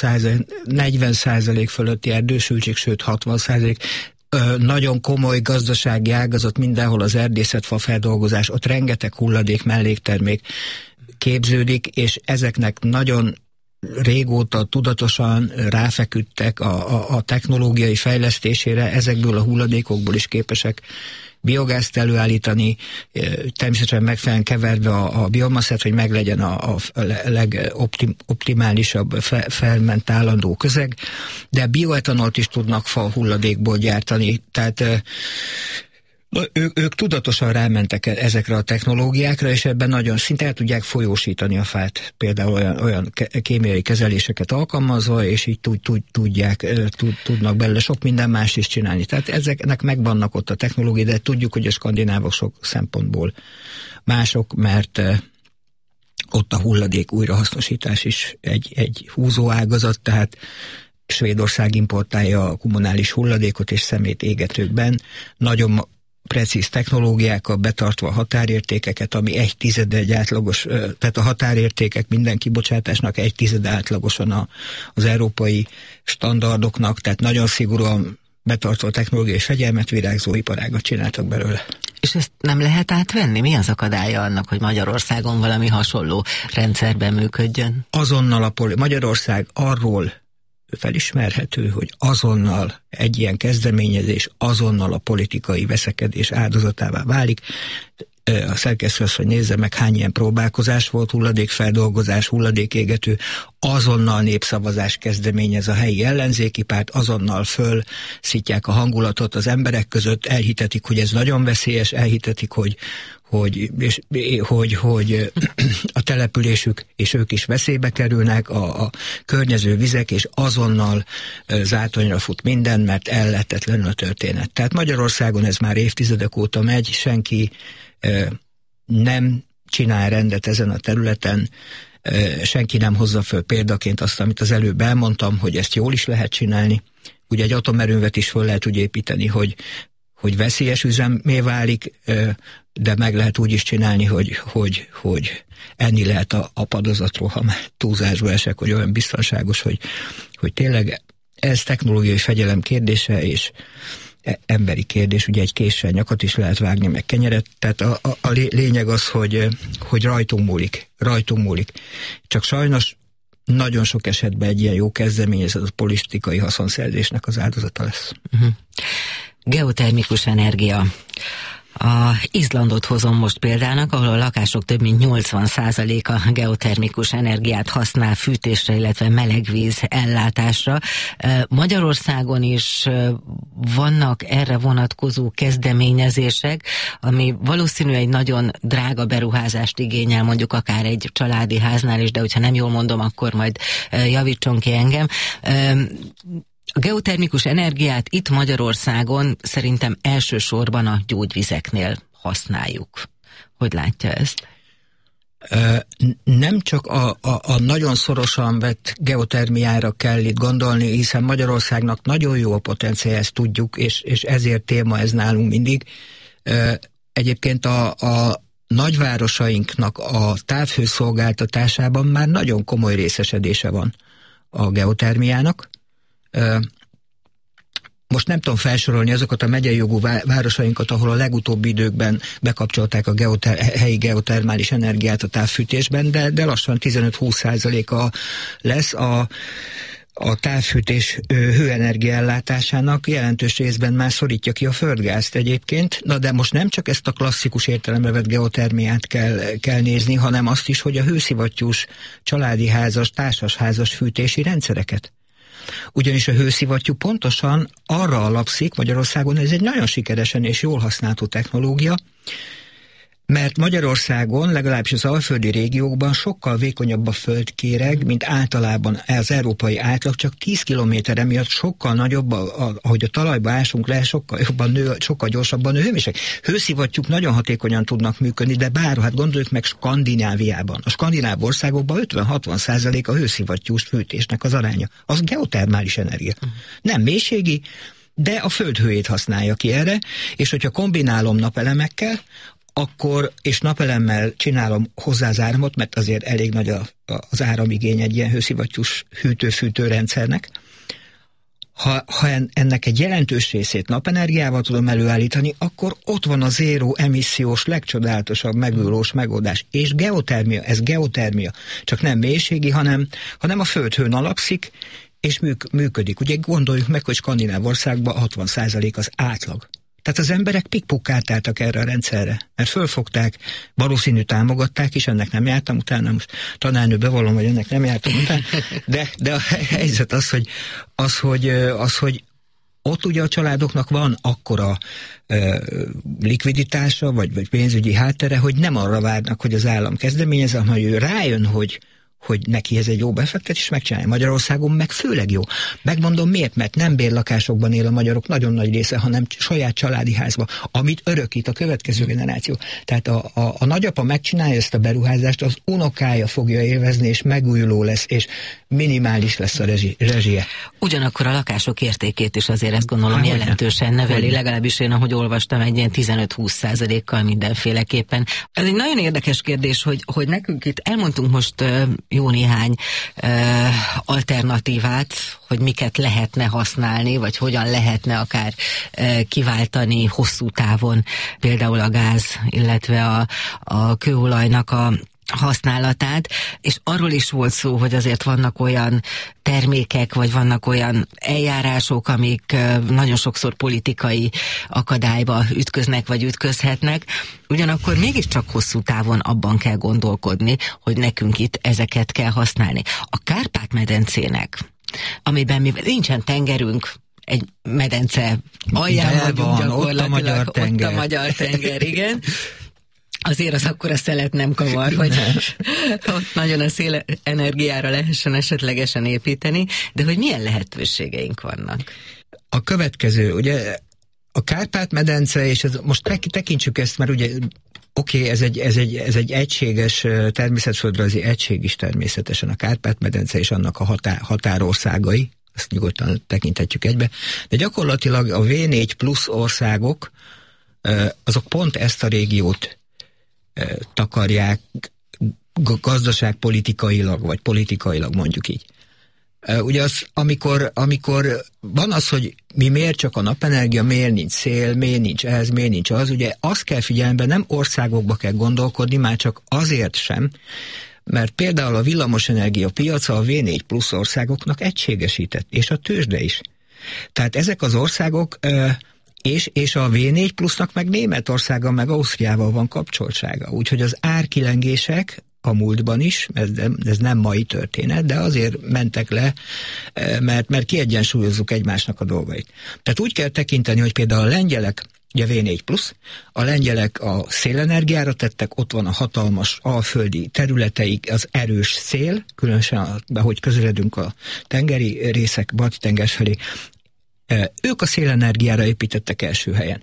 40% fölötti erdősültség, sőt 60%, nagyon komoly gazdasági ágazat mindenhol az erdészetfa feldolgozás, ott rengeteg hulladék, melléktermék képződik, és ezeknek nagyon régóta tudatosan ráfeküdtek a technológiai fejlesztésére, ezekből a hulladékokból is képesek biogázt előállítani, természetesen megfelelően keverve a biomasszát, hogy meglegyen a legoptimálisabb fermentálandó közeg, de bioetanolt is tudnak fa hulladékból gyártani, tehát ők tudatosan rámentek ezekre a technológiákra, és ebben nagyon szinte el tudják folyósítani a fát, például olyan kémiai kezeléseket alkalmazva, és így tudnak belőle sok minden más is csinálni. Tehát ezeknek megvannak ott a technológia, de tudjuk, hogy a skandinávok sok szempontból mások, mert ott a hulladék újrahasznosítás is egy húzó ágazat, tehát Svédország importálja a kommunális hulladékot és szemét égetőkben, nagyon precíz technológiákkal betartva a határértékeket, ami 1/10 egy átlagos, tehát a határértékek minden kibocsátásnak 1/10 átlagosan az európai standardoknak, tehát nagyon szigorúan betartva a technológiai fegyelmet, virágzó iparágat csináltak belőle. És ezt nem lehet átvenni? Mi az akadálya annak, hogy Magyarországon valami hasonló rendszerben működjön? Azonnal Magyarország arról felismerhető, hogy azonnal egy ilyen kezdeményezés azonnal a politikai veszekedés áldozatává válik. A szerkesztő azt, hogy nézze meg, hány ilyen próbálkozás volt, hulladékfeldolgozás, hulladékégető, azonnal népszavazás kezdeményez a helyi ellenzéki párt, azonnal fölszítják a hangulatot az emberek között, elhitetik, hogy ez nagyon veszélyes, elhitetik, hogy a településük és ők is veszélybe kerülnek, a környező vizek, és azonnal zátonyra fut minden, mert ellehetetlenül a történet. Tehát Magyarországon ez már évtizedek óta megy, senki nem csinál rendet ezen a területen, senki nem hozza föl példaként azt, amit az előbb elmondtam, hogy ezt jól is lehet csinálni. Ugye egy atomerőművet is föl lehet úgy építeni, hogy veszélyes üzemmé válik, de meg lehet úgy is csinálni, hogy enni lehet a padozatról, ha már túlzásba esek, hogy olyan biztonságos, hogy tényleg ez technológiai fegyelem kérdése, és emberi kérdés, ugye egy késsel nyakat is lehet vágni, meg kenyeret, tehát a lényeg az, hogy rajtunk múlik. Csak sajnos nagyon sok esetben egy ilyen jó kezdeményezet a politikai haszonszerzésnek az áldozata lesz. Geotermikus energia. A Izlandot hozom most példának, ahol a lakások több mint 80%-a geotermikus energiát használ fűtésre, illetve melegvíz ellátásra. Magyarországon is vannak erre vonatkozó kezdeményezések, ami valószínű egy nagyon drága beruházást igényel, mondjuk akár egy családi háznál is, de hogyha nem jól mondom, akkor majd javítson ki engem. A geotermikus energiát itt Magyarországon szerintem elsősorban a gyógyvizeknél használjuk. Hogy látja ezt? Nem csak a nagyon szorosan vett geotermiára kell itt gondolni, hiszen Magyarországnak nagyon jó a potenciál, ezt tudjuk, és ezért téma ez nálunk mindig. Egyébként a nagyvárosainknak a távhőszolgáltatásában már nagyon komoly részesedése van a geotermiának. Most nem tudom felsorolni azokat a megyei jogú városainkat, ahol a legutóbbi időkben bekapcsolták a helyi geotermális energiát a távfűtésben, de lassan 15-20%-a lesz a távfűtés hőenergia ellátásának, jelentős részben már szorítja ki a földgázt egyébként. Na de most nem csak ezt a klasszikus értelembe vett geotermiát kell nézni, hanem azt is, hogy a hőszivattyús családi házas, társasházas fűtési rendszereket. Ugyanis a hőszivattyú pontosan arra alapszik Magyarországon, ez egy nagyon sikeresen és jól használható technológia, mert Magyarországon, legalábbis az alföldi régiókban sokkal vékonyabb a földkéreg, mint általában az európai átlag, csak 10 kilométerre miatt sokkal nagyobb, ahogy a talajba ásunk le, sokkal gyorsabban nő hőmérséklet. Hőszivattyúk nagyon hatékonyan tudnak működni, de hát gondoljuk meg Skandináviában. A skandináv országokban 50-60% a hőszivattyús fűtésnek az aránya. Az geotermális energia. Nem mélységi, de a földhőjét használja ki erre, és hogyha kombinálom napelemekkel, akkor, és napelemmel csinálom hozzá az áramot, mert azért elég nagy az áramigény egy ilyen hőszivattyús hűtő-fűtő rendszernek. Ha ennek egy jelentős részét napenergiával tudom előállítani, akkor ott van a zéró emissziós, legcsodálatosabb megújulós megoldás. És geotermia, ez geotermia, csak nem mélységi, hanem a földhőn alapszik, és működik. Ugye gondoljuk meg, hogy Skandináv országban 60% az átlag. Tehát az emberek pikpukkáltáltak erre a rendszerre, mert fölfogták, valószínű támogatták is, ennek nem jártam utána, most tanárnő bevallom, hogy ennek nem jártam utána, de a helyzet az, hogy ott ugye a családoknak van akkora likviditása, vagy pénzügyi háttere, hogy nem arra várnak, hogy az állam kezdeményezze, hanem ő rájön, hogy neki ez egy jó befektetés, megcsinálja. Magyarországon meg főleg jó. Megmondom miért, mert nem bérlakásokban él a magyarok nagyon nagy része, hanem saját családi házba, amit örökít a következő generáció. Tehát a nagyapa megcsinálja ezt a beruházást, az unokája fogja élvezni, és megújuló lesz, és minimális lesz a rezsie. Ugyanakkor a lakások értékét is azért ezt gondolom jelentősen növeli, legalábbis én, ahogy olvastam, egy ilyen 15-20%-kal mindenféleképpen. Ez egy nagyon érdekes kérdés, hogy nekünk itt elmondtunk most jó néhány alternatívát, hogy miket lehetne használni, vagy hogyan lehetne akár kiváltani hosszú távon, például a gáz, illetve a kőolajnak a használatát, és arról is volt szó, hogy azért vannak olyan termékek, vagy vannak olyan eljárások, amik nagyon sokszor politikai akadályba ütköznek, vagy ütközhetnek. Ugyanakkor mégiscsak hosszú távon abban kell gondolkodni, hogy nekünk itt ezeket kell használni. A Kárpát-medencének, amiben mivel nincsen tengerünk, egy medence alján vagyunk gyakorlatilag, ott a Magyar tenger, igen. Azért az akkor a szelet nem kavar, hogy ott nagyon a szélenergiára lehessen esetlegesen építeni, de hogy milyen lehetőségeink vannak? A következő, ugye a Kárpát-medence, és most tekintsük ezt, mert ugye oké, ez egy egységes természetföldrajzi egység is természetesen a Kárpát-medence és annak a határországai, ezt nyugodtan tekinthetjük egybe, de gyakorlatilag a V4 plusz országok, azok pont ezt a régiót takarják gazdaságpolitikailag, vagy politikailag mondjuk így. Ugye amikor van az, hogy mi miért csak a napenergia, miért nincs szél, miért nincs ez, miért nincs az, ugye azt kell figyelembe, nem országokba kell gondolkodni, már csak azért sem, mert például a villamosenergia piaca a V4 plusz országoknak egységesített, és a tőzsde is. Tehát ezek az országok, és a V4 plusznak meg Németországgal, meg Ausztriával van kapcsoltsága. Úgyhogy az árkilengések a múltban is, ez nem mai történet, de azért mentek le, mert kiegyensúlyozzuk egymásnak a dolgait. Tehát úgy kell tekinteni, hogy például a lengyelek, ugye V4 plusz, a lengyelek a szélenergiára tettek, ott van a hatalmas alföldi területeik, az erős szél, különösen ahogy közeledünk a tengeri részek, balti tenger felé, ők a szélenergiára építettek első helyen.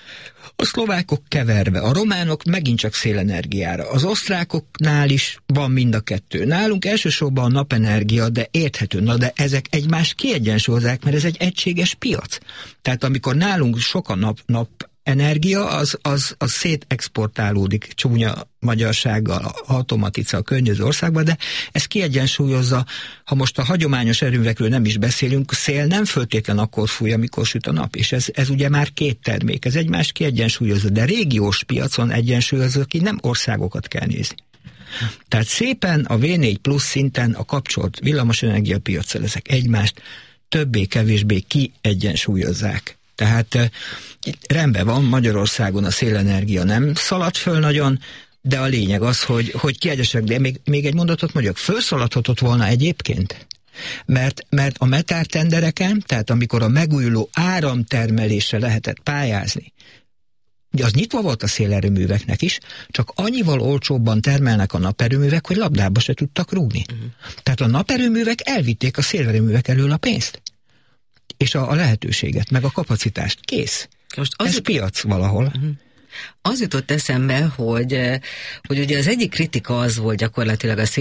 A szlovákok keverve, a románok megint csak szélenergiára. Az osztrákoknál is van mind a kettő. Nálunk elsősorban a napenergia, de érthető. Na de ezek egymást kiegyensúlyozzák, mert ez egy egységes piac. Tehát amikor nálunk sok a napenergia, az szétexportálódik csúnya magyarsággal, automatica a környező országban, de ez kiegyensúlyozza, ha most a hagyományos erőművekről nem is beszélünk, szél nem föltétlen akkor fúj, amikor süt a nap, és ez ugye már két termék, ez egymást kiegyensúlyozza, de régiós piacon egyensúlyozza, ki nem országokat kell nézni. Tehát szépen a V4 plusz szinten a kapcsolt villamosenergia piacsal ezek egymást többé-kevésbé kiegyensúlyozzák. Tehát rendben van, Magyarországon a szélenergia nem szalad föl nagyon, de a lényeg az, hogy kiegyesek, de még egy mondatot mondjak, fölszaladhatott volna egyébként, mert a metártendereken, tehát amikor a megújuló áramtermelésre lehetett pályázni, az nyitva volt a szélerőműveknek is, csak annyival olcsóbban termelnek a naperőművek, hogy labdába se tudtak rúgni. Tehát a naperőművek elvitték a szélerőművek elől a pénzt. És a lehetőséget, meg a kapacitást. Kész. Most ez piac valahol. Az jutott eszembe, hogy ugye az egyik kritika az volt gyakorlatilag a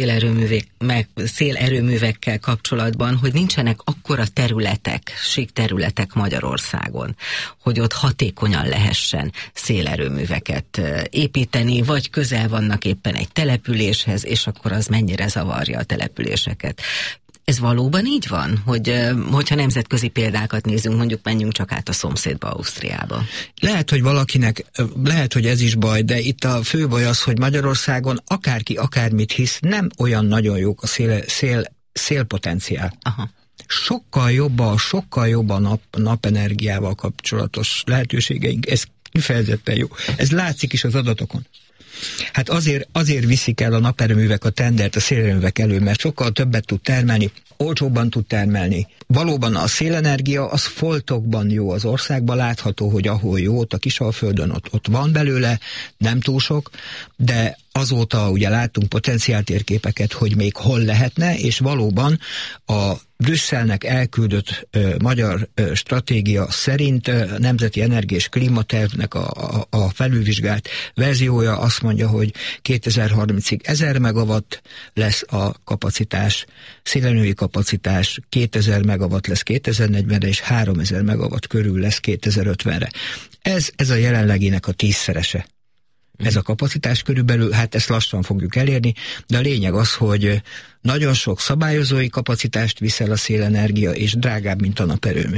szélerőművekkel kapcsolatban, hogy nincsenek akkora területek, sík területek Magyarországon, hogy ott hatékonyan lehessen szélerőműveket építeni, vagy közel vannak éppen egy településhez, és akkor az mennyire zavarja a településeket. Ez valóban így van, hogyha nemzetközi példákat nézünk, mondjuk menjünk csak át a szomszédba, Ausztriába? Lehet, hogy valakinek, lehet, hogy ez is baj, de itt a fő baj az, hogy Magyarországon akárki akármit hisz, nem olyan nagyon jók a szélpotenciál. Aha. Sokkal jobb a napenergiával kapcsolatos lehetőségeink, ez kifejezetten jó. Ez látszik is az adatokon. Hát azért viszik el a naperőművek a tendert a szélerőművek elő, mert sokkal többet tud termelni, olcsóbban tud termelni. Valóban a szélenergia az foltokban jó az országban, látható, hogy ahol jó, ott a Kisalföldön ott van belőle, nem túl sok, de azóta ugye láttunk potenciáltérképeket, hogy még hol lehetne, és valóban a Brüsszelnek elküldött magyar stratégia szerint Nemzeti Energia és Klímatervnek a felülvizsgált verziója azt mondja, hogy 2030-ig 1000 megawatt lesz a kapacitás, szélerőművi kapacitás 2000 megawatt lesz 2040-re, és 3000 megawatt körül lesz 2050-re. Ez a jelenleginek a 10-szerese. Ez a kapacitás körülbelül, hát ezt lassan fogjuk elérni, de a lényeg az, hogy nagyon sok szabályozói kapacitást viszel a szélenergia, és drágább, mint a naperőmű.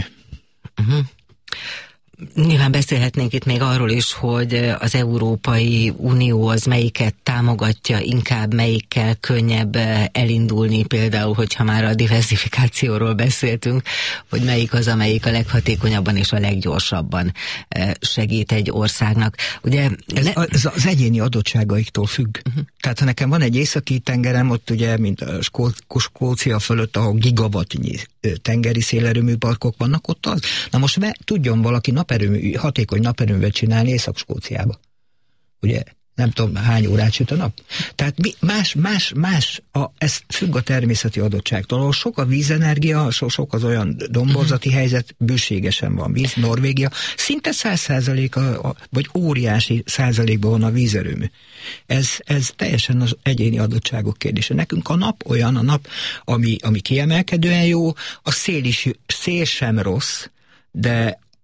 Nyilván beszélhetnénk itt még arról is, hogy az Európai Unió az melyiket támogatja, inkább melyikkel könnyebb elindulni, például, hogyha már a diversifikációról beszéltünk, hogy melyik az, amelyik a leghatékonyabban és a leggyorsabban segít egy országnak. Ugye, ez az egyéni adottságaiktól függ. Tehát ha nekem van egy északi tengerem, ott ugye, mint a Skócia fölött, ahol gigawattnyi tengeri szélerőműparkok vannak, ott az. Na most tudjon valaki hatékony naperőművet csinálni Észak-Skóciába. Ugye? Nem tudom, hány órát süt a nap. Tehát más ez függ a természeti adottságtól. Ahol sok a vízenergia, sok az olyan domborzati helyzet, bőségesen van víz. Norvégia szinte 100% vagy óriási százalékban van a vízerőmű. Ez teljesen az egyéni adottságok kérdése. Nekünk a nap olyan, ami kiemelkedően jó, a szél sem rossz, de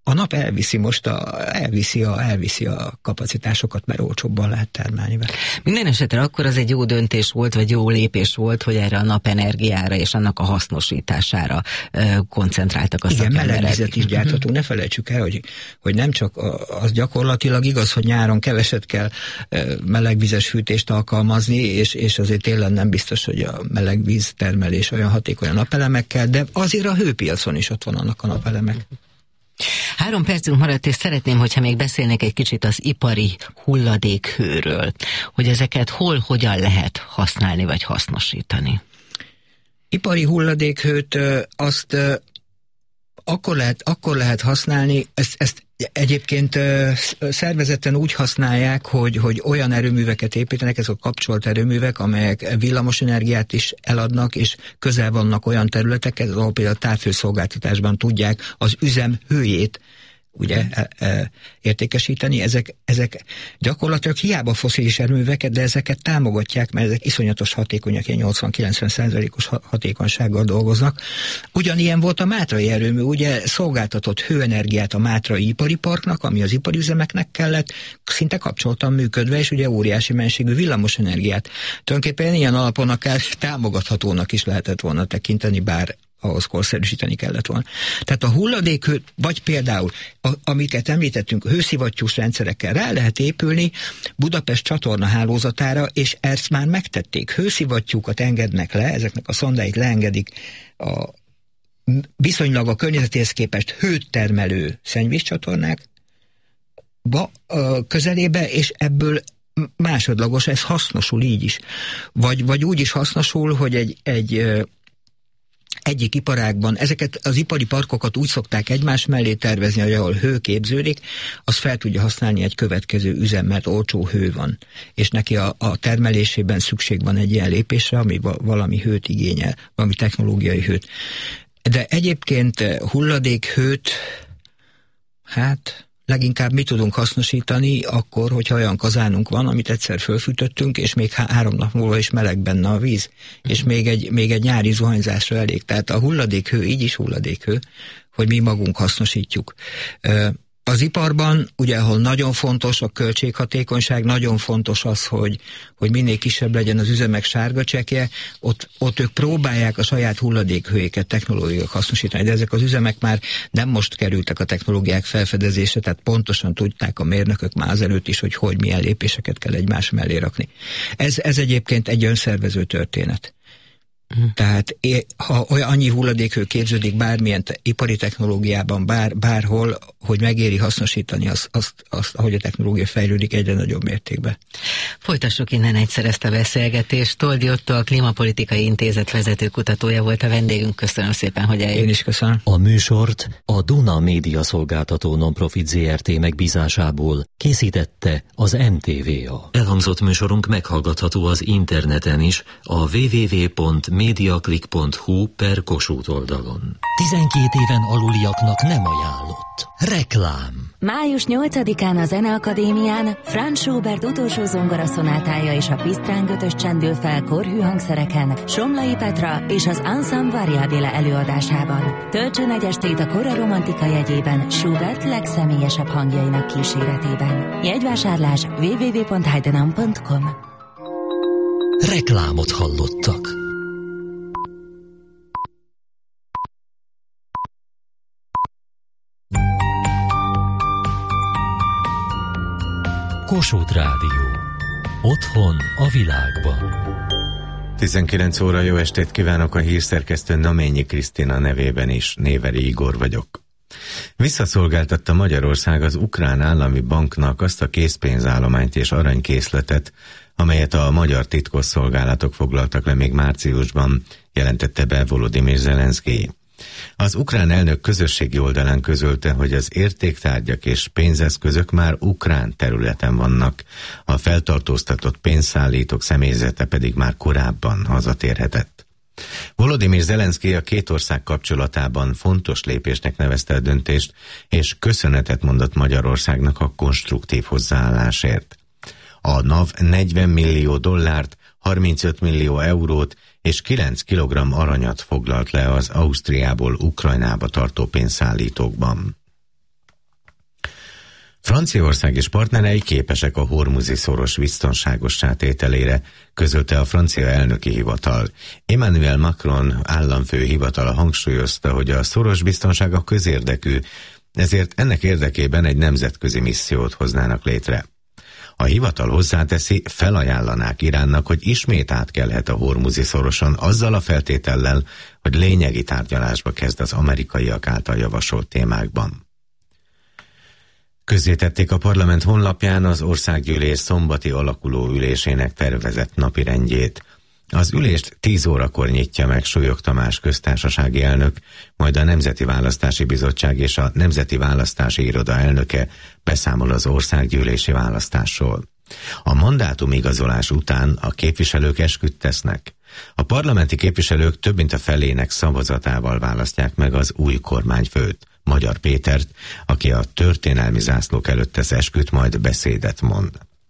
A nap elviszi a kapacitásokat, mert olcsóbban lehet termelni vele. Minden esetre akkor az egy jó döntés volt, vagy jó lépés volt, hogy erre a napenergiára és annak a hasznosítására koncentráltak a szakemberek. Igen, melegvizet is gyárthatunk. Ne felejtsük el, hogy nem csak az gyakorlatilag igaz, hogy nyáron keveset kell melegvizes fűtést alkalmazni, és azért télen nem biztos, hogy a melegvíz termelés olyan hatékony a napelemekkel, de azért a hőpiacon is ott van annak a napelemek. 3 percünk maradt, és szeretném, hogyha még beszélnék egy kicsit az ipari hulladékhőről, hogy ezeket hogyan lehet használni vagy hasznosítani. Ipari hulladékhőt azt akkor lehet használni, ezt egyébként szervezetten úgy használják, hogy olyan erőműveket építenek, ezek a kapcsolt erőművek, amelyek villamosenergiát is eladnak, és közel vannak olyan területekhez, ahol például a távfőszolgáltatásban tudják az üzem hőjét ugye értékesíteni. Ezek gyakorlatilag hiába fosszilis erőműveket, de ezeket támogatják, mert ezek iszonyatos hatékonyak, ilyen 80-90%-os hatékonysággal dolgoznak. Ugyanilyen volt a mátrai erőmű, ugye szolgáltatott hőenergiát a Mátrai ipari parknak, ami az ipari üzemeknek kellett, szinte kapcsoltan működve, és ugye óriási mennyiségű villamosenergiát. Tulajdonképpen ilyen alapon akár támogathatónak is lehetett volna tekinteni, bár ahhoz korszerűsíteni kellett volna. Tehát a hulladékhő, vagy például, amiket említettünk, hőszivattyús rendszerekkel rá lehet épülni Budapest csatorna hálózatára, és ezt már megtették. Hőszivattyúkat engednek le, ezeknek a szondáit leengedik viszonylag a környezetéhez képest hőt termelő szennyvízcsatornák közelébe, és ebből másodlagos, ez hasznosul így is. Vagy úgy is hasznosul, hogy egyik iparágban, ezeket az ipari parkokat úgy szokták egymás mellé tervezni, hogy ahol hő képződik, az fel tudja használni egy következő üzem, mert olcsó hő van. És neki a termelésében szükség van egy ilyen lépésre, ami valami hőt igényel, valami technológiai hőt. De egyébként hulladékhőt, leginkább mi tudunk hasznosítani akkor, hogyha olyan kazánunk van, amit egyszer fölfűtöttünk, és még 3 nap múlva is meleg benne a víz, és még egy nyári zuhanyzásra elég. Tehát a hulladékhő így is hulladékhő, hogy mi magunk hasznosítjuk. Az iparban, ugye, ahol nagyon fontos a költséghatékonyság, nagyon fontos az, hogy minél kisebb legyen az üzemek sárga csekje, ott ők próbálják a saját hulladékhőjéket technológiák hasznosítani, de ezek az üzemek már nem most kerültek a technológiák felfedezésre, tehát pontosan tudták a mérnökök már azelőtt is, hogy milyen lépéseket kell egymás mellé rakni. Ez egyébként egy önszervező történet. Tehát ha annyi hulladékhő képződik bármilyen ipari technológiában, bárhol, hogy megéri hasznosítani azt, ahogy a technológia fejlődik egyre nagyobb mértékben. Folytassuk innen egyszer ezt a beszélgetést. Toldi Ottó, a Klímapolitikai Intézet vezető kutatója volt a vendégünk. Köszönöm szépen, hogy eljött. Én is köszönöm. A műsort a Duna Média Szolgáltató Nonprofit Zrt. Megbízásából készítette az MTVA. Elhangzott műsorunk meghallgatható az interneten is, a www.mediaclick.hu/Kossuth oldalon. 12 éven aluliaknak nem ajánlott. Reklám. Május 8-án a Zeneakadémián Franz Schubert utolsó zongoraszonátája és a Pisztrán 5-ös csendül fel korhű hangszereken Somlai Petra és az Ensemble Variabile előadásában. Töltsön egy estét a kora romantika jegyében Schubert legszemélyesebb hangjainak kíséretében. Jegyvásárlás www.heidenam.com. Reklámot hallottak. Kossuth Rádió. Otthon a világban. 19 óra, jó estét kívánok, a hírszerkesztő Naményi Krisztina nevében is. Néveri Igor vagyok. Visszaszolgáltatta Magyarország az Ukrán Állami Banknak azt a készpénzállományt és aranykészletet, amelyet a magyar titkosszolgálatok foglaltak le még márciusban, jelentette be Volodymyr Zelenszkij. Az ukrán elnök közösségi oldalán közölte, hogy az értéktárgyak és pénzeszközök már ukrán területen vannak, a feltartóztatott pénzszállítók személyzete pedig már korábban hazatérhetett. Volodymyr Zelenszkij a két ország kapcsolatában fontos lépésnek nevezte a döntést, és köszönetet mondott Magyarországnak a konstruktív hozzáállásért. A NAV $40 millió, 35 millió eurót és 9 kilogramm aranyat foglalt le az Ausztriából Ukrajnába tartó pénzszállítókban. Franciaország és partnerei képesek a hormuzi szoros biztonságossá tételére, közölte a francia elnöki hivatal. Emmanuel Macron államfő hivatala hangsúlyozta, hogy a szoros biztonság a közérdekű, ezért ennek érdekében egy nemzetközi missziót hoznának létre. A hivatal hozzáteszi, felajánlanák Iránnak, hogy ismét átkelhet a hormuzi szoroson azzal a feltétellel, hogy lényegi tárgyalásba kezd az amerikaiak által javasolt témákban. Közzétették a parlament honlapján az országgyűlés szombati alakuló ülésének tervezett napirendjét. Az ülést 10 órakor nyitja meg Súlyog Tamás köztársasági elnök, majd a Nemzeti Választási Bizottság és a Nemzeti Választási Iroda elnöke beszámol az országgyűlési választásról. A mandátumigazolás után a képviselők esküt tesznek. A parlamenti képviselők több mint a felének szavazatával választják meg az új kormányfőt, Magyar Pétert, aki a történelmi zászlók előtt tesz esküt, majd beszédet mond.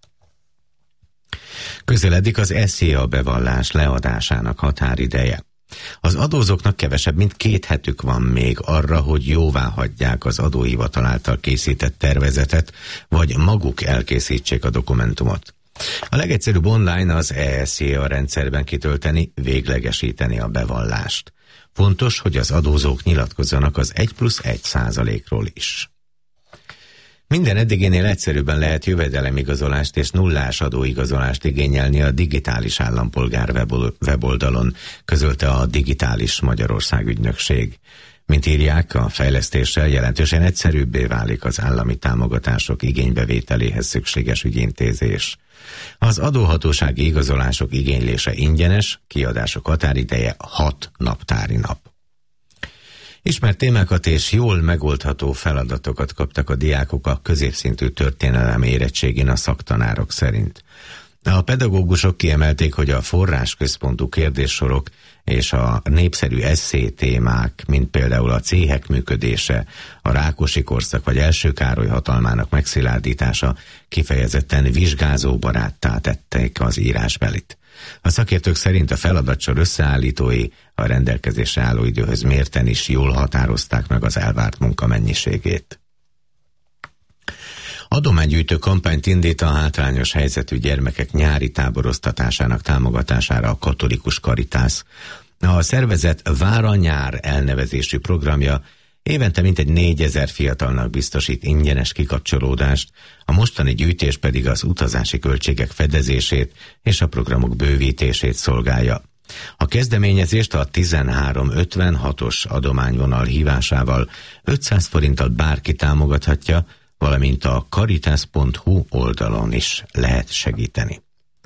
Közeledik az SZIA bevallás leadásának határideje. Az adózóknak kevesebb, mint 2 hetük van még arra, hogy jóvá hagyják az adóhivatal által készített tervezetet, vagy maguk elkészítsék a dokumentumot. A legegyszerűbb online az ESZIA rendszerben kitölteni, véglegesíteni a bevallást. Fontos, hogy az adózók nyilatkozzanak az 1+1%-ról is. Minden eddigénél egyszerűbben lehet jövedelemigazolást és nullás adóigazolást igényelni a Digitális Állampolgár weboldalon, közölte a Digitális Magyarország ügynökség. Mint írják, a fejlesztéssel jelentősen egyszerűbbé válik az állami támogatások igénybevételéhez szükséges ügyintézés. Az adóhatósági igazolások igénylése ingyenes, kiadások határideje 6 naptári nap. Ismert témákat és jól megoldható feladatokat kaptak a diákok a középszintű történelem érettségén a szaktanárok szerint. A pedagógusok kiemelték, hogy a forrásközpontú kérdéssorok és a népszerű esszé témák, mint például a céhek működése, a Rákosi korszak vagy Első Károly hatalmának megszilárdítása kifejezetten vizsgázóbaráttá tették az írásbelit. A szakértők szerint a feladatsor összeállítói a rendelkezésre álló időhöz mérten is jól határozták meg az elvárt munkamennyiségét. Adománygyűjtő kampányt indít a hátrányos helyzetű gyermekek nyári táboroztatásának támogatására a Katolikus Karitász. A szervezet Vára Nyár elnevezésű programja évente mintegy 4000 fiatalnak biztosít ingyenes kikapcsolódást, a mostani gyűjtés pedig az utazási költségek fedezését és a programok bővítését szolgálja. A kezdeményezést a 1356-os adományvonal hívásával 500 forinttal bárki támogathatja, valamint a caritas.hu oldalon is lehet segíteni.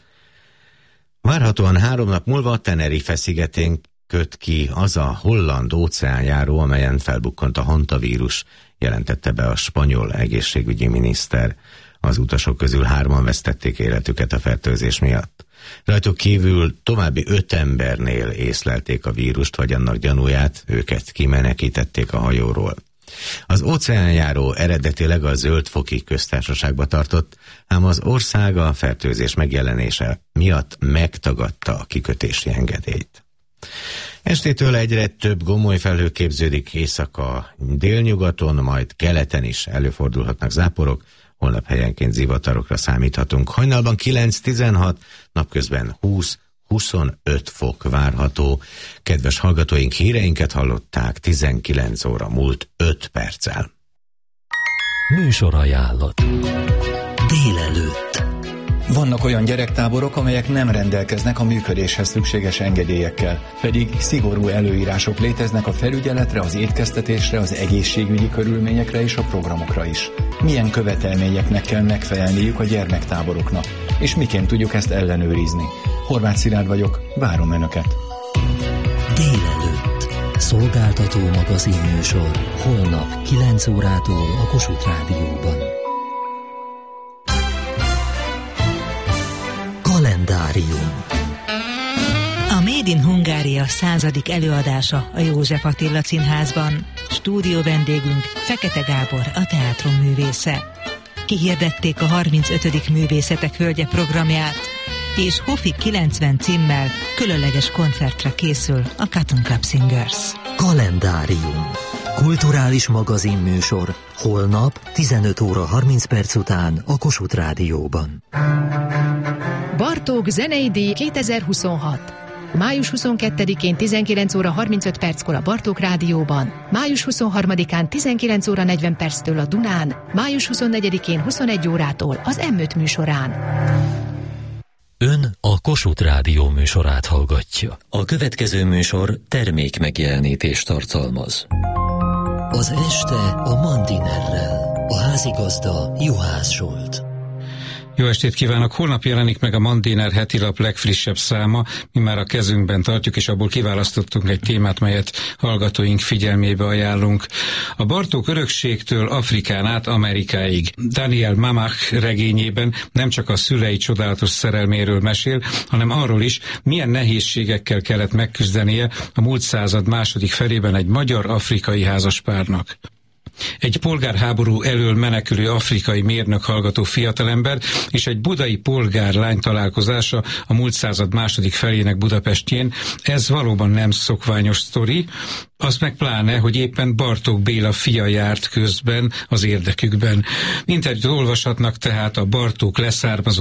Várhatóan 3 nap múlva a Tenerife szigetén köt ki az a holland óceánjáró, amelyen felbukkant a hantavírus, jelentette be a spanyol egészségügyi miniszter. Az utasok közül 3-an vesztették életüket a fertőzés miatt. Rajtuk kívül további 5 embernél észlelték a vírust, vagy annak gyanúját, őket kimenekítették a hajóról. Az óceánjáró eredetileg a Zöld-foki köztársaságba tartott, ám az ország a fertőzés megjelenése miatt megtagadta a kikötési engedélyt. Estétől egyre több gomoly felhő képződik északa, délnyugaton, majd keleten is előfordulhatnak záporok, holnap helyenként zivatarokra számíthatunk. Hajnalban 9-16, napközben 20-25 fok várható. Kedves hallgatóink, híreinket hallották 19 óra múlt 5 perccel. Műsorajánlat. Délelőtt. Vannak olyan gyerektáborok, amelyek nem rendelkeznek a működéshez szükséges engedélyekkel, pedig szigorú előírások léteznek a felügyeletre, az étkeztetésre, az egészségügyi körülményekre és a programokra is. Milyen követelményeknek kell megfelelniük a gyermektáboroknak, és miként tudjuk ezt ellenőrizni? Horváth Szilárd vagyok, várom Önöket! Délelőtt. Szolgáltató magazinműsor. Holnap 9 órától a Kossuth Rádióban. Kalendárium. A Made in Hungária 100. előadása a József Attila Színházban. Stúdió vendégünk Fekete Gábor, a teátrum művésze. Kihirdették a 35. Művészetek Hölgye programját, és Hofi 90 címmel különleges koncertre készül a Cotton Club Singers. Kalendárium. Kulturális magazinműsor holnap 15 óra 30 perc után a Kossuth Rádióban. Bartók zenei díj 2026. Május 22-én 19 óra 35 perckor a Bartók Rádióban, május 23-án 19 óra 40 perctől a Dunán, május 24-én 21 órától az M5 műsorán. Ön a Kossuth Rádió műsorát hallgatja. A következő műsor termék megjelenítést tartalmaz. Az este a Mandinerrel. A házigazda Juhász Zsolt. Jó estét kívánok! Holnap jelenik meg a Mandiner hetilap legfrissebb száma, mi már a kezünkben tartjuk, és abból kiválasztottunk egy témát, melyet hallgatóink figyelmébe ajánlunk. A Bartók örökségtől Afrikán át Amerikáig. Daniel Mamach regényében nem csak a szülei csodálatos szerelméről mesél, hanem arról is, milyen nehézségekkel kellett megküzdenie a múlt század második felében egy magyar-afrikai házaspárnak. Egy polgárháború elől menekülő afrikai mérnök hallgató fiatalember és egy budai polgárlány találkozása a múlt század második felének Budapestjén, ez valóban nem szokványos sztori, az meg pláne, hogy éppen Bartók Béla fia járt közben az érdekükben. Interjút olvashatnak tehát a Bartók leszármazó